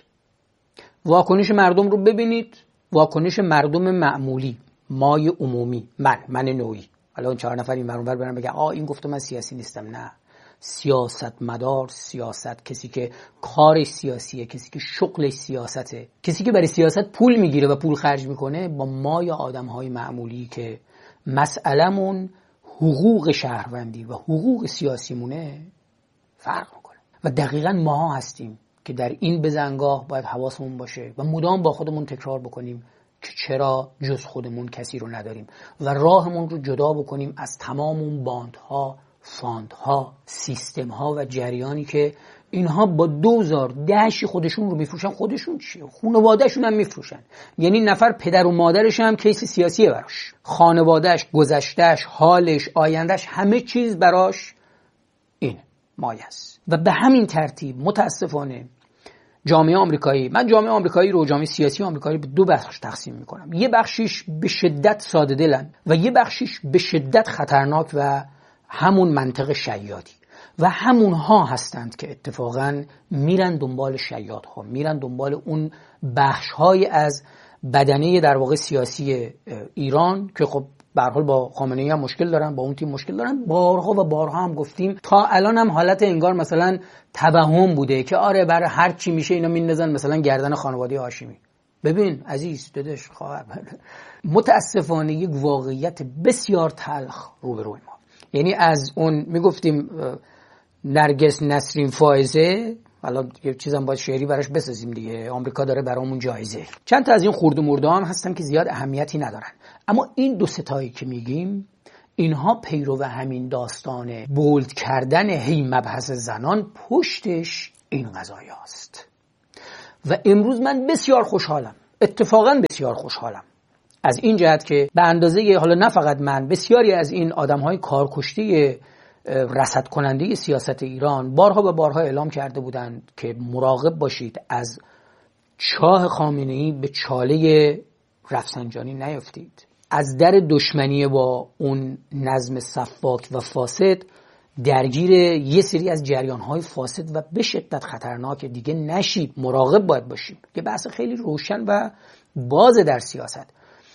واکنش مردم رو ببینید، واکنش مردم معمولی، مای عمومی، من من نوعی. حالا اون چهار نفر این برون بر برن بگن آ این گفته من سیاسی نیستم، نه، سیاست مدار، سیاست، کسی که کارش سیاسیه، کسی که شغلش سیاسته، کسی که برای سیاست پول میگیره و پول خرج میکنه، با ما یا آدمهای معمولی که مسئلمون حقوق شهروندی و حقوق سیاسیمونه فرق میکنه. و دقیقاً ماها هستیم که در این بزنگاه باید حواسمون باشه و مدام با خودمون تکرار بکنیم که چرا جز خودمون کسی رو نداریم و راهمون رو جدا بکنیم از تمام اون باندها، فاندها، سیستمها و جریانی که اینها با دوزار دهشی خودشون رو میفروشن. خودشون چیه؟ خانوادهشون هم میفروشن. یعنی نفر پدر و مادرش هم کیس سیاسیه براش، خانوادهش، گذشتهش، حالش، آیندهش، همه چیز براش این مایه است. و به همین ترتیب متاسفانه جامعه آمریکایی، من جامعه آمریکایی رو، جامعه سیاسی آمریکایی به دو بخش تقسیم میکنم. یه بخشیش به شدت ساده دلن و یه بخشیش به شدت خطرناک و همون منطق شیادی و همون ها هستند که اتفاقا میرن دنبال شیاد ها، میرن دنبال اون بخش های از بدنه در واقع سیاسی ایران که خب به هر حال با خامنه‌ای هم مشکل دارن، با اون تیم مشکل دارن. بارها و بارها هم گفتیم، تا الان هم حالت انگار مثلا توهم بوده که آره برای هر چی میشه اینا میندازن مثلا گردن خانواده هاشمی. ببین عزیز، داداش، خواهر، متاسفانه یک واقعیت بسیار تلخ روبروی ما. یعنی از اون میگفتیم نرگس نسرین فائزه، حالا یه چیزام باید شعری براش بسازیم دیگه، آمریکا داره برامون جایزه. چند تا از این خورد و مرده هم هستن که زیاد اهمیتی ندارن، اما این دو ستایی که میگیم اینها پیرو همین داستان بولد کردن هی مبحث زنان، پشتش این قضایا است. و امروز من بسیار خوشحالم، اتفاقا بسیار خوشحالم از این جهت که به اندازه، حالا نه فقط من، بسیاری از این آدم‌های کارکشته رصد کننده سیاست ایران بارها و بارها اعلام کرده بودند که مراقب باشید از چاه خامنه‌ای به چاله رفسنجانی نیفتید، از در دشمنی با اون نظم سفاک و فاسد درگیر یه سری از جریان‌های فاسد و به شدت خطرناک دیگه نشید. مراقب باید باشیم که بحث خیلی روشن و باز در سیاست.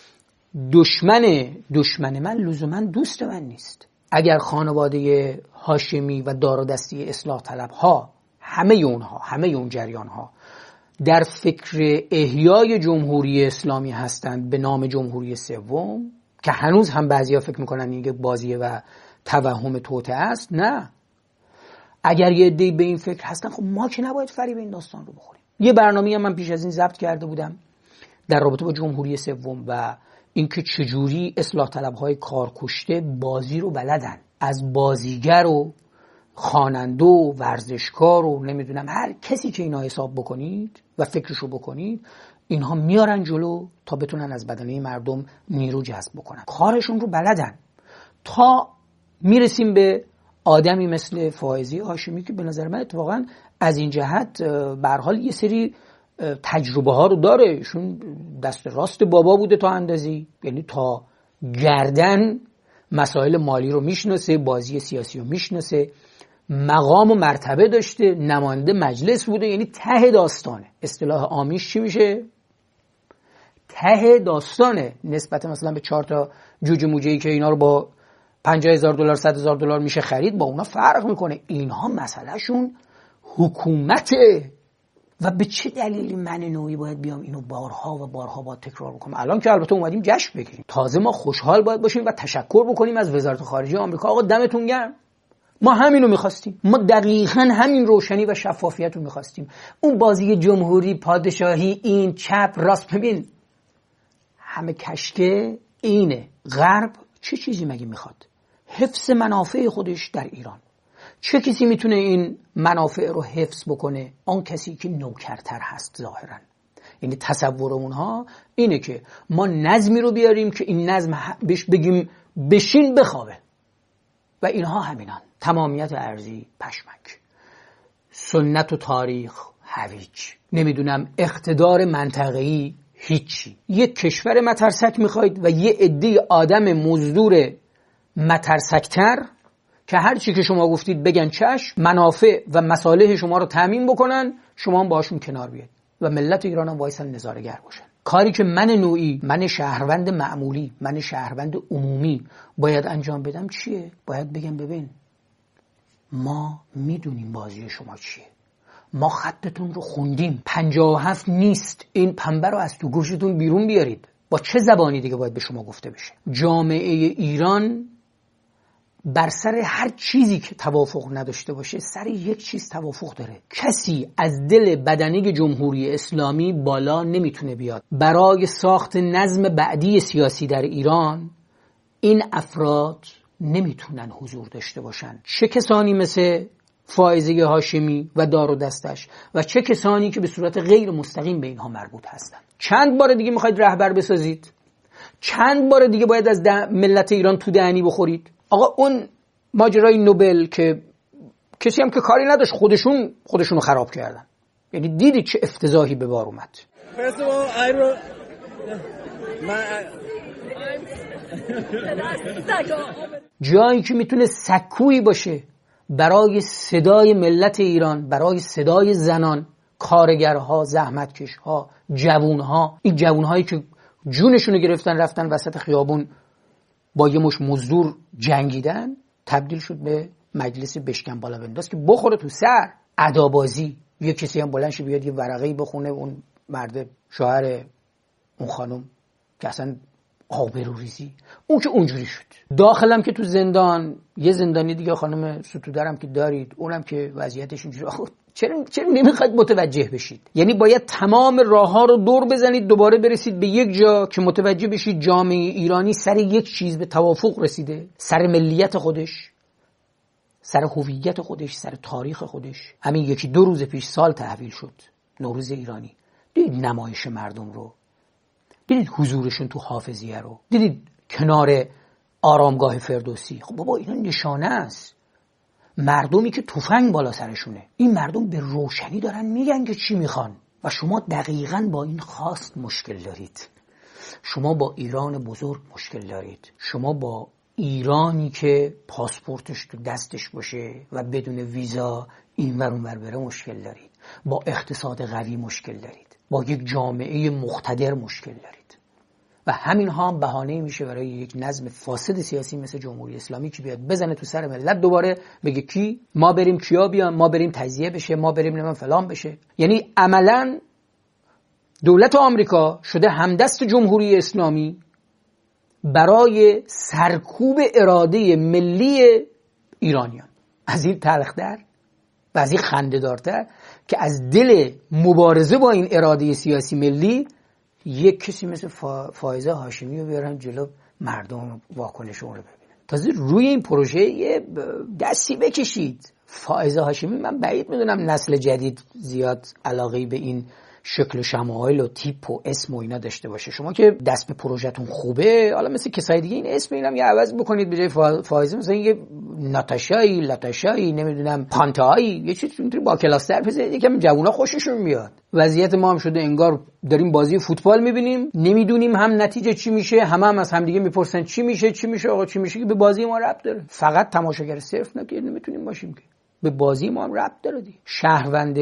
دشمن دشمن من لزوما دوست من نیست. اگر خانواده هاشمی و دار و دستی اصلاح طلب ها، همه اونها، همه اون جریان ها در فکر احیای جمهوری اسلامی هستند به نام جمهوری سوم، که هنوز هم بعضیا فکر میکنن این بازیه و توهم توطئه است، نه. اگر یه عده‌ای به این فکر هستن، خب ما که نباید فریب این داستان رو بخوریم. یه برنامه‌ای من پیش از این ضبط کرده بودم در رابطه با جمهوری سوم و اینکه چجوری اصلاح طلب‌های کارکشته بازی رو بلدن، از بازیگر و خواننده و ورزشکار و نمیدونم هر کسی که اینا حساب بکنید و فکرشو بکنید، اینها میارن جلو تا بتونن از بدنه مردم نیرو جذب بکنن. کارشون رو بلدن. تا میرسیم به آدمی مثل فائزی هاشمی که به نظر من اتفاقا از این جهت به هر حال یه سری تجربه ها رو داره. ایشون دست راست بابا بوده تا اندازی، یعنی تا گردن مسائل مالی رو میشناسه، بازی سیاسی رو میشناسه، مقام و مرتبه داشته، نماینده مجلس بوده، یعنی ته داستانه. اصطلاح عامیش چی میشه؟ ته داستانه. نسبت مثلا به چهار تا جوجه موجه‌ای که اینا رو با پنجاه هزار دلار صد هزار دلار میشه خرید، با اونا فرق میکنه. اینها مسئلهشون حکومته. و به چه دلیلی من نوعی باید بیام اینو بارها و بارها باید تکرار بکنم؟ الان که البته اومدیم جشن بگیریم، تازه ما خوشحال باید باشیم و تشکر بکنیم از وزارت خارجه آمریکا. آقا دمتون گرم، ما همینو میخواستیم، ما دقیقاً همین روشنی و شفافیت رو میخواستیم. اون بازی جمهوری پادشاهی این چپ راست، ببین همه کشکه اینه. غرب چه چیزی مگه میخواد؟ حفظ منافع خودش در ایران. چه کسی میتونه این منافع رو حفظ بکنه؟ آن کسی که نوکرتر هست ظاهرا. یعنی تصور اونها اینه که ما نظمی رو بیاریم که این نظم بهش بگیم بشین بخوابه و اینها همینان. تمامیت ارضی پشمک، سنت و تاریخ هویج، نمیدونم اقتدار منطقه‌ای هیچی. یک کشور مترسک میخواید و یه عده آدم مزدور مترسکتر که هر چی که شما گفتید بگن چشم، منافع و مصالح شما رو تامین بکنن، شما هم باشون کنار بیاید و ملت ایران هم وایسن نظاره‌گر باشن. کاری که من نوعی، من شهروند معمولی، من شهروند عمومی باید انجام بدم چیه؟ باید بگم ببین ما میدونیم بازی شما چیه، ما خطتون رو خوندیم، پنجاه و هفت نیست، این پنبه رو از تو گوشتون بیرون بیارید. با چه زبانی دیگه باید به شما گفته بشه؟ جامعه ایران بر سر هر چیزی که توافق نداشته باشه سر یک چیز توافق داره. کسی از دل بدنه جمهوری اسلامی بالا نمیتونه بیاد. برای ساخت نظم بعدی سیاسی در ایران این افراد نمیتونن حضور داشته باشن. چه کسانی مثل فائزه هاشمی و دار و دستش و چه کسانی که به صورت غیر مستقیم به اینها مربوط هستن. چند بار دیگه میخواید رهبر بسازید؟ چند بار دیگه باید از ملت ایران تو دهنی بخورید؟ آقا اون ماجرای نوبل که کسی هم که کاری نداشت، خودشون خودشونو خراب کردن. یعنی دیدید چه افتضاحی به بار اومد. جایی که میتونه سکویی باشه برای صدای ملت ایران، برای صدای زنان، کارگرها، زحمتکشها، جوونها، این جوونهایی که جونشونو گرفتن رفتن وسط خیابون با یه مش مزدور جنگیدن، تبدیل شد به مجلس بشکن بالا بنداز که بخوره تو سر. ادابازی، یه کسی هم بلند شه بیاد یه ورقه‌ای بخونه، اون مرد شوهر اون خانم که اصلا آبروریزی، اون که اونجوری شد. داخلم که تو زندان یه زندانی دیگه خانم ستودرم که دارید، اونم که وضعیتش اینجوری. آخه چرا چرا نمیخواید متوجه بشید؟ یعنی باید تمام راه‌ها رو دور بزنید دوباره برسید به یک جا که متوجه بشید جامعه ایرانی سر یک چیز به توافق رسیده، سر ملیت خودش، سر هویت خودش، سر تاریخ خودش. همین یکی دو روز پیش سال تحویل شد، نوروز ایرانی، دیدید نمایش مردم رو، دیدید حضورشون تو حافظیه رو، دیدید کنار آرامگاه فردوسی. خب بابا اینا نشانه است، مردمی که تفنگ بالا سرشونه. این مردم به روشنی دارن میگن که چی میخوان و شما دقیقاً با این خواست مشکل دارید. شما با ایران بزرگ مشکل دارید. شما با ایرانی که پاسپورتش تو دستش باشه و بدون ویزا اینور اونور بره مشکل دارید. با اقتصاد قوی مشکل دارید. با یک جامعه مقتدر مشکل دارید. و همین ها هم بهانه میشه برای یک نظم فاسد سیاسی مثل جمهوری اسلامی که بیاد بزنه تو سر ملت، دوباره بگه کی ما بریم کیا بیان، ما بریم تجزیه بشه، ما بریم نمیدونم فلان بشه. یعنی عملاً دولت آمریکا شده همدست جمهوری اسلامی برای سرکوب اراده ملی ایرانیان. از این تلختر و از این خنده‌دارتر که از دل مبارزه با این اراده سیاسی ملی یک کسی مثل فائزه هاشمی رو بیارن جلو مردم واکنش اون رو ببینن. تازه روی این پروژه یه دستی بکشید. فائزه هاشمی من بعید میدونم نسل جدید زیاد علاقه‌ای به این شکل و شمایل و تیپ و اسم و اینا داشته باشه. شما که دست به پروژه‌تون خوبه، حالا مثل کسای دیگه این اسم اینم یه عوض بکنید، به جای فائزه مثلا یه ناتاشایی، لاتاشایی، نمیدونم پانتایی، یه چیزی اونطوری با کلاستر بزنید، یکم جوونا خوششون میاد. وضعیت ما هم شده انگار داریم بازی فوتبال میبینیم، نمیدونیم هم نتیجه چی میشه، همه هم از همدیگه میپرسن چی میشه چی میشه آقا چی میشه، که به بازی ما ربط داره. فقط تماشاگر صرف نکه نمیتونیم باشیم که به بازی ما هم ربط داره دی. شهروند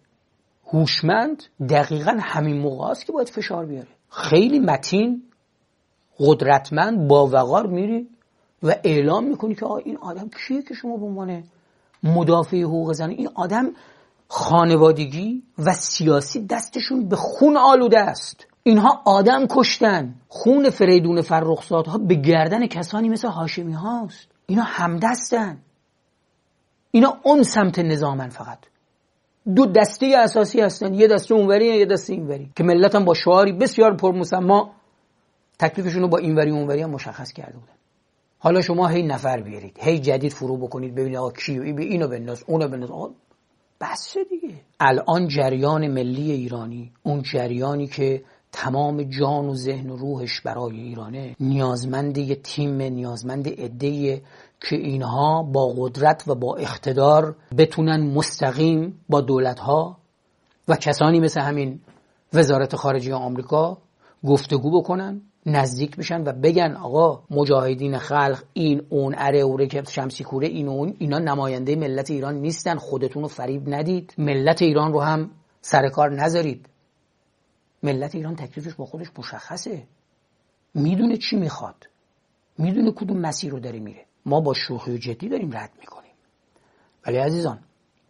هوشمند دقیقاً همین موقع است که باید فشار بیاره. خیلی متین، قدرتمند، با وقار میری و اعلام میکنی که آقا این آدم کیه که شما به عنوان مدافع حقوق زن، این آدم خانوادگی و سیاسی دستشون به خون آلوده است. اینها آدم کشتن، خون فریدون فرخزادها به گردن کسانی مثل هاشمی هاست. اینا همدستن، اینا اون سمت نظامن. فقط دو دسته اساسی هستن، یه دسته اونوری یه دسته اینوری، که ملت هم با شعاری بسیار پرمسمى تکلیفشون رو با اینوری اونوری هم مشخص کرده بودن. حالا شما هی نفر بیارید، هی جدید فرو بکنید، ببینید آقا کیو اینو بنداز اونو بنداز، آقا بس دیگه. الان جریان ملی ایرانی، اون جریانی که تمام جان و ذهن و روحش برای ایرانه، نیازمند یه تیم، نیازمند عده‌ای که اینها با قدرت و با اقتدار بتونن مستقیم با دولت‌ها و کسانی مثل همین وزارت خارجه آمریکا گفتگو بکنن، نزدیک بشن و بگن آقا مجاهدین خلق این اون اره اوره که شمسی کوره این اون، اینا نماینده ملت ایران نیستن، خودتون رو فریب ندید، ملت ایران رو هم سر کار نذارید. ملت ایران تکلیفش با خودش مشخصه، میدونه چی میخواد، میدونه کدوم مسیر رو داره میره. ما با شوخی و جدی داریم رد میکنیم، ولی عزیزان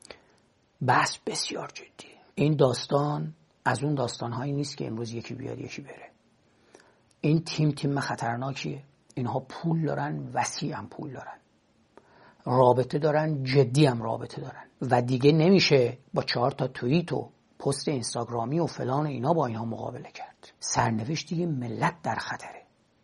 بحث بسیار جدی. این داستان از اون داستانهایی نیست که امروز یکی بیاد یکی بره. این تیم تیم خطرناکیه. اینها پول دارن، وسیع هم پول دارن، رابطه دارن، جدی هم رابطه دارن و دیگه نمیشه با چهار تا توییت و پست اینستاگرامی و فلان اینا با اینها مقابله کرد. سرنوشت دیگه ملت در خطره.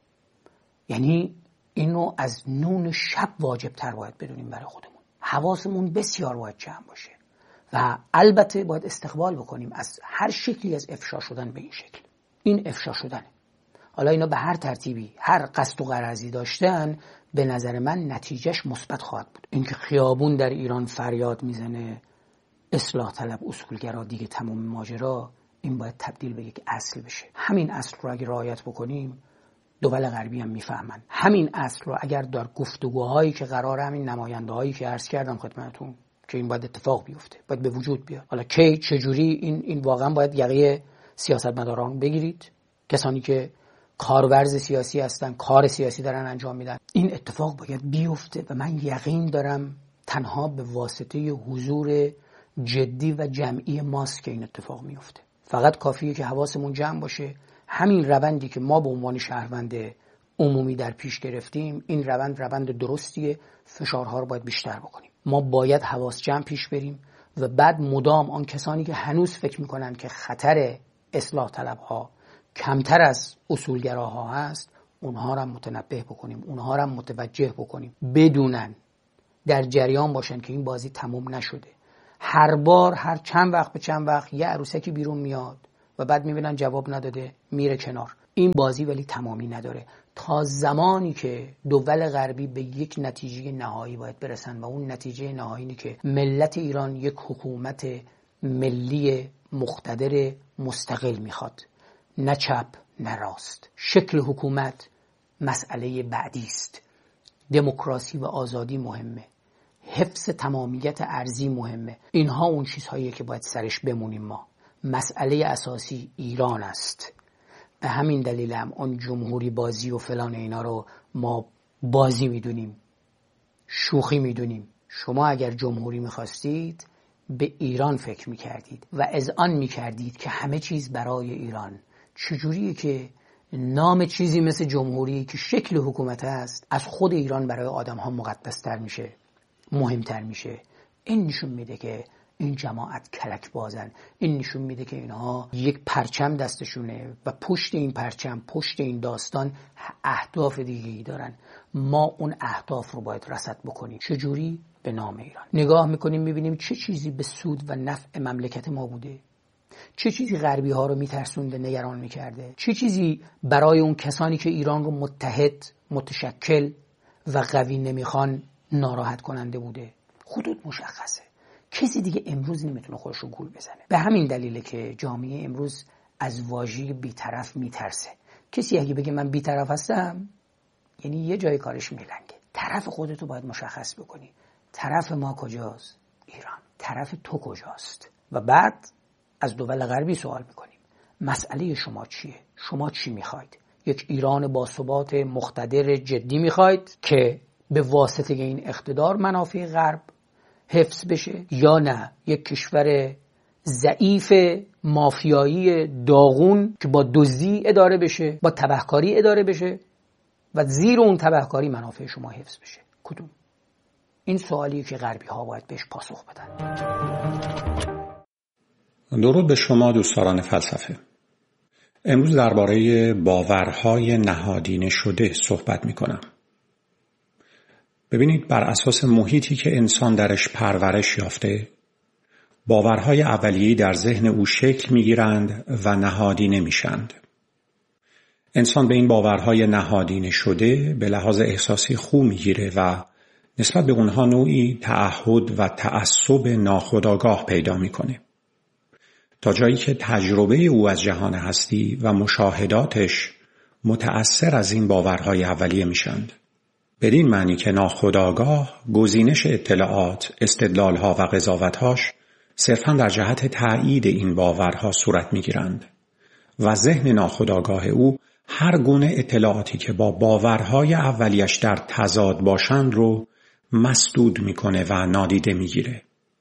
یعنی اینو از نون شب واجب تر باید بدونیم برای خودمون. حواسمون بسیار باید جمع باشه و البته باید استقبال بکنیم از هر شکلی از افشا شدن به این شکل. این افشا شدنه. حالا اینا به هر ترتیبی هر قصد و غرضی داشتن، به نظر من نتیجهش مثبت خواهد بود. اینکه خیابون در ایران فریاد میزنه اصلاح طلب اصولگرا دیگه تمام ماجرا، این باید تبدیل به یک اصل بشه. همین اصل رو اگه رعایت بکنیم دول غربی هم میفهمن. همین اصل رو اگر در گفتگوهایی که قرار همین نماینده هایی که عرض کردم خدمتتون که این باید اتفاق بیفته، باید به وجود بیاد. حالا کی چجوری این این واقعا باید یقه سیاستمداران بگیرید، کسانی که کارورز سیاسی هستن، کار سیاسی دارن انجام میدن. این اتفاق باید بیفته و من یقین دارم تنها به واسطه حضور جدی و جمعی ماست که این اتفاق میفته. فقط کافیه که حواسمون جمع باشه. همین روندی که ما به عنوان شهروند عمومی در پیش گرفتیم، این روند روند درستیه. فشارها رو باید بیشتر بکنیم. ما باید حواس جمع پیش بریم و بعد مدام آن کسانی که هنوز فکر میکنن که خطر اصلاح طلبها کمتر از اصولگراها هست، اونها رو متنبه بکنیم، اونها رو متوجه بکنیم، بدونن، در جریان باشن که این بازی تموم نشده. هر بار هر چند وقت به چند وقت یه عروسکی بیرون میاد و بعد میبینن جواب نداده میره کنار. این بازی ولی تمامی نداره. تا زمانی که دول غربی به یک نتیجه نهایی باید برسن و اون نتیجه نهایی اینه که ملت ایران یک حکومت ملی مقتدر مستقل میخواد، نه چپ نه راست. شکل حکومت مسئله بعدی است. دموکراسی و آزادی مهمه، حفظ تمامیت ارضی مهمه. اینها اون چیزهاییه که باید سرش بمونیم. ما مسئله اساسی ایران است. به همین دلیل هم اون جمهوری بازی و فلان اینا رو ما بازی میدونیم، شوخی میدونیم. شما اگر جمهوری میخواستید به ایران فکر میکردید و اذعان میکردید که همه چیز برای ایران. چجوریه که نام چیزی مثل جمهوری که شکل حکومت است از خود ایران برای آدم ها مقدستر میشه، مهمتر میشه؟ این نشون میده که این جماعت کلک بازن. این نشون میده که اینها یک پرچم دستشونه و پشت این پرچم، پشت این داستان اهداف دیگه‌ای دارن. ما اون اهداف رو باید رصد بکنیم. چجوری؟ به نام ایران. نگاه میکنیم میبینیم چه چیزی به سود و نفع مملکت ما بوده، چه چیزی غربی ها رو میترسونده، نگران میکرده، چه چیزی برای اون کسانی که ایران رو متحد، متشکل و قوی نمیخوان ناراحت کننده بوده. خودت مشخصه. کسی دیگه امروز نمیتونه خودش رو گول بزنه. به همین دلیله که جامعه امروز از واژه بی‌طرف میترسه. کسی اگه بگه من بی‌طرف هستم یعنی یه جای کارش میلنگه. طرف خودتو باید مشخص بکنی. طرف ما کجاست؟ ایران. طرف تو کجاست؟ و بعد از دول غربی سوال میکنیم مسئله شما چیه؟ شما چی میخواید؟ یک ایران باثبات مقتدر جدی میخواید که به واسطه این اقتدار منافع غرب حفظ بشه، یا نه یک کشور ضعیف مافیایی داغون که با دزدی اداره بشه، با تبهکاری اداره بشه و زیر اون تبهکاری منافع شما حفظ بشه؟ کدوم؟ این سوالیه که غربی ها باید بهش پاسخ بدن. درود به شما دوستان فلسفه. امروز درباره باورهای نهادینه شده صحبت میکنم. ببینید، بر اساس محیطی که انسان درش پرورش یافته، باورهای اولیه‌ای در ذهن او شکل میگیرند و نهادینه میشند. انسان به این باورهای نهادینه شده به لحاظ احساسی خو میگیره و نسبت به اونها نوعی تعهد و تعصب ناخودآگاه پیدا میکنه، تا جایی که تجربه او از جهان هستی و مشاهداتش متأثر از این باورهای اولیه میشند. بدین معنی که ناخودآگاه گزینش اطلاعات، استدلالها و قضاوتهاش صرفاً در جهت تأیید این باورها صورت میگیرند و ذهن ناخودآگاه او هر گونه اطلاعاتی که با باورهای اولیش در تضاد باشند رو مسدود میکنه و نادیده میگیره.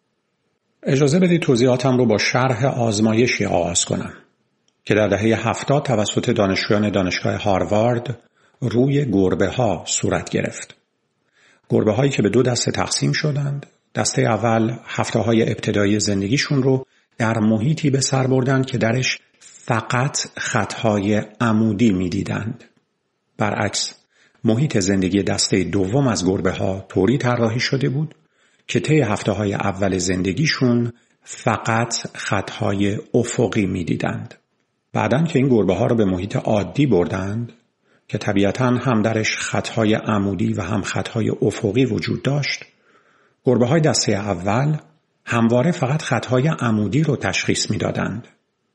اجازه بدید توضیحاتم رو با شرح آزمایشی آغاز کنم که در دهه هفتاد توسط دانشجویان دانشگاه هاروارد روی گربه ها صورت گرفت. گربه هایی که به دو دسته تقسیم شدند. دسته اول هفته های ابتدایی زندگیشون رو در محیطی به سر بردن که درش فقط خطهای عمودی می دیدند. برعکس، محیط زندگی دسته دوم از گربه ها طوری طراحی شده بود که طی هفته های اول زندگیشون فقط خطهای افقی می دیدند. بعدن که این گربه ها رو به محیط عادی بردند که طبیعتاً هم درش خطهای عمودی و هم خطهای افقی وجود داشت، گربه های دسته اول همواره فقط خطهای عمودی رو تشخیص می دادند.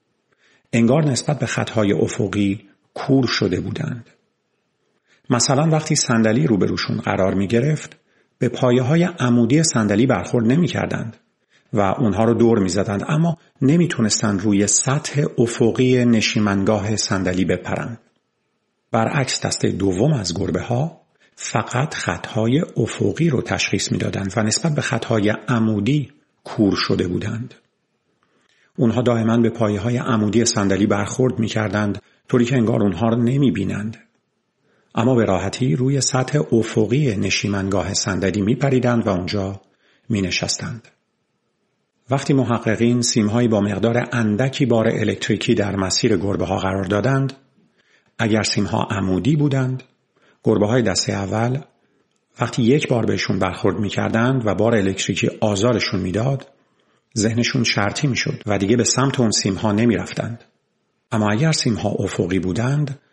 انگار نسبت به خطهای افقی کور شده بودند. مثلا وقتی صندلی روبروشون قرار می گرفت، به پایه های عمودی صندلی برخورد نمی کردند و اونها رو دور می زدند، اما نمی تونستند روی سطح افقی نشیمنگاه صندلی بپرند. برعکس، دسته دوم از گربه ها فقط خطهای افقی رو تشخیص می دادند و نسبت به خطهای عمودی کور شده بودند. اونها دائما به پایه های عمودی صندلی برخورد می کردند، طوری که انگار اونها رو نمی بینند. اما به راحتی روی سطح افقی نشیمنگاه صندلی می پریدند و اونجا می نشستند. وقتی محققین سیمهایی با مقدار اندکی بار الکتریکی در مسیر گربه ها قرار دادند، اگر سیمها عمودی بودند، گربه های دسته اول وقتی یک بار بهشون برخورد می کردند و بار الکتریکی آزارشون می داد، ذهنشون شرطی میشد و دیگه به سمت اون سیمها نمیرفتند. اما اگر سیمها افقی بودند،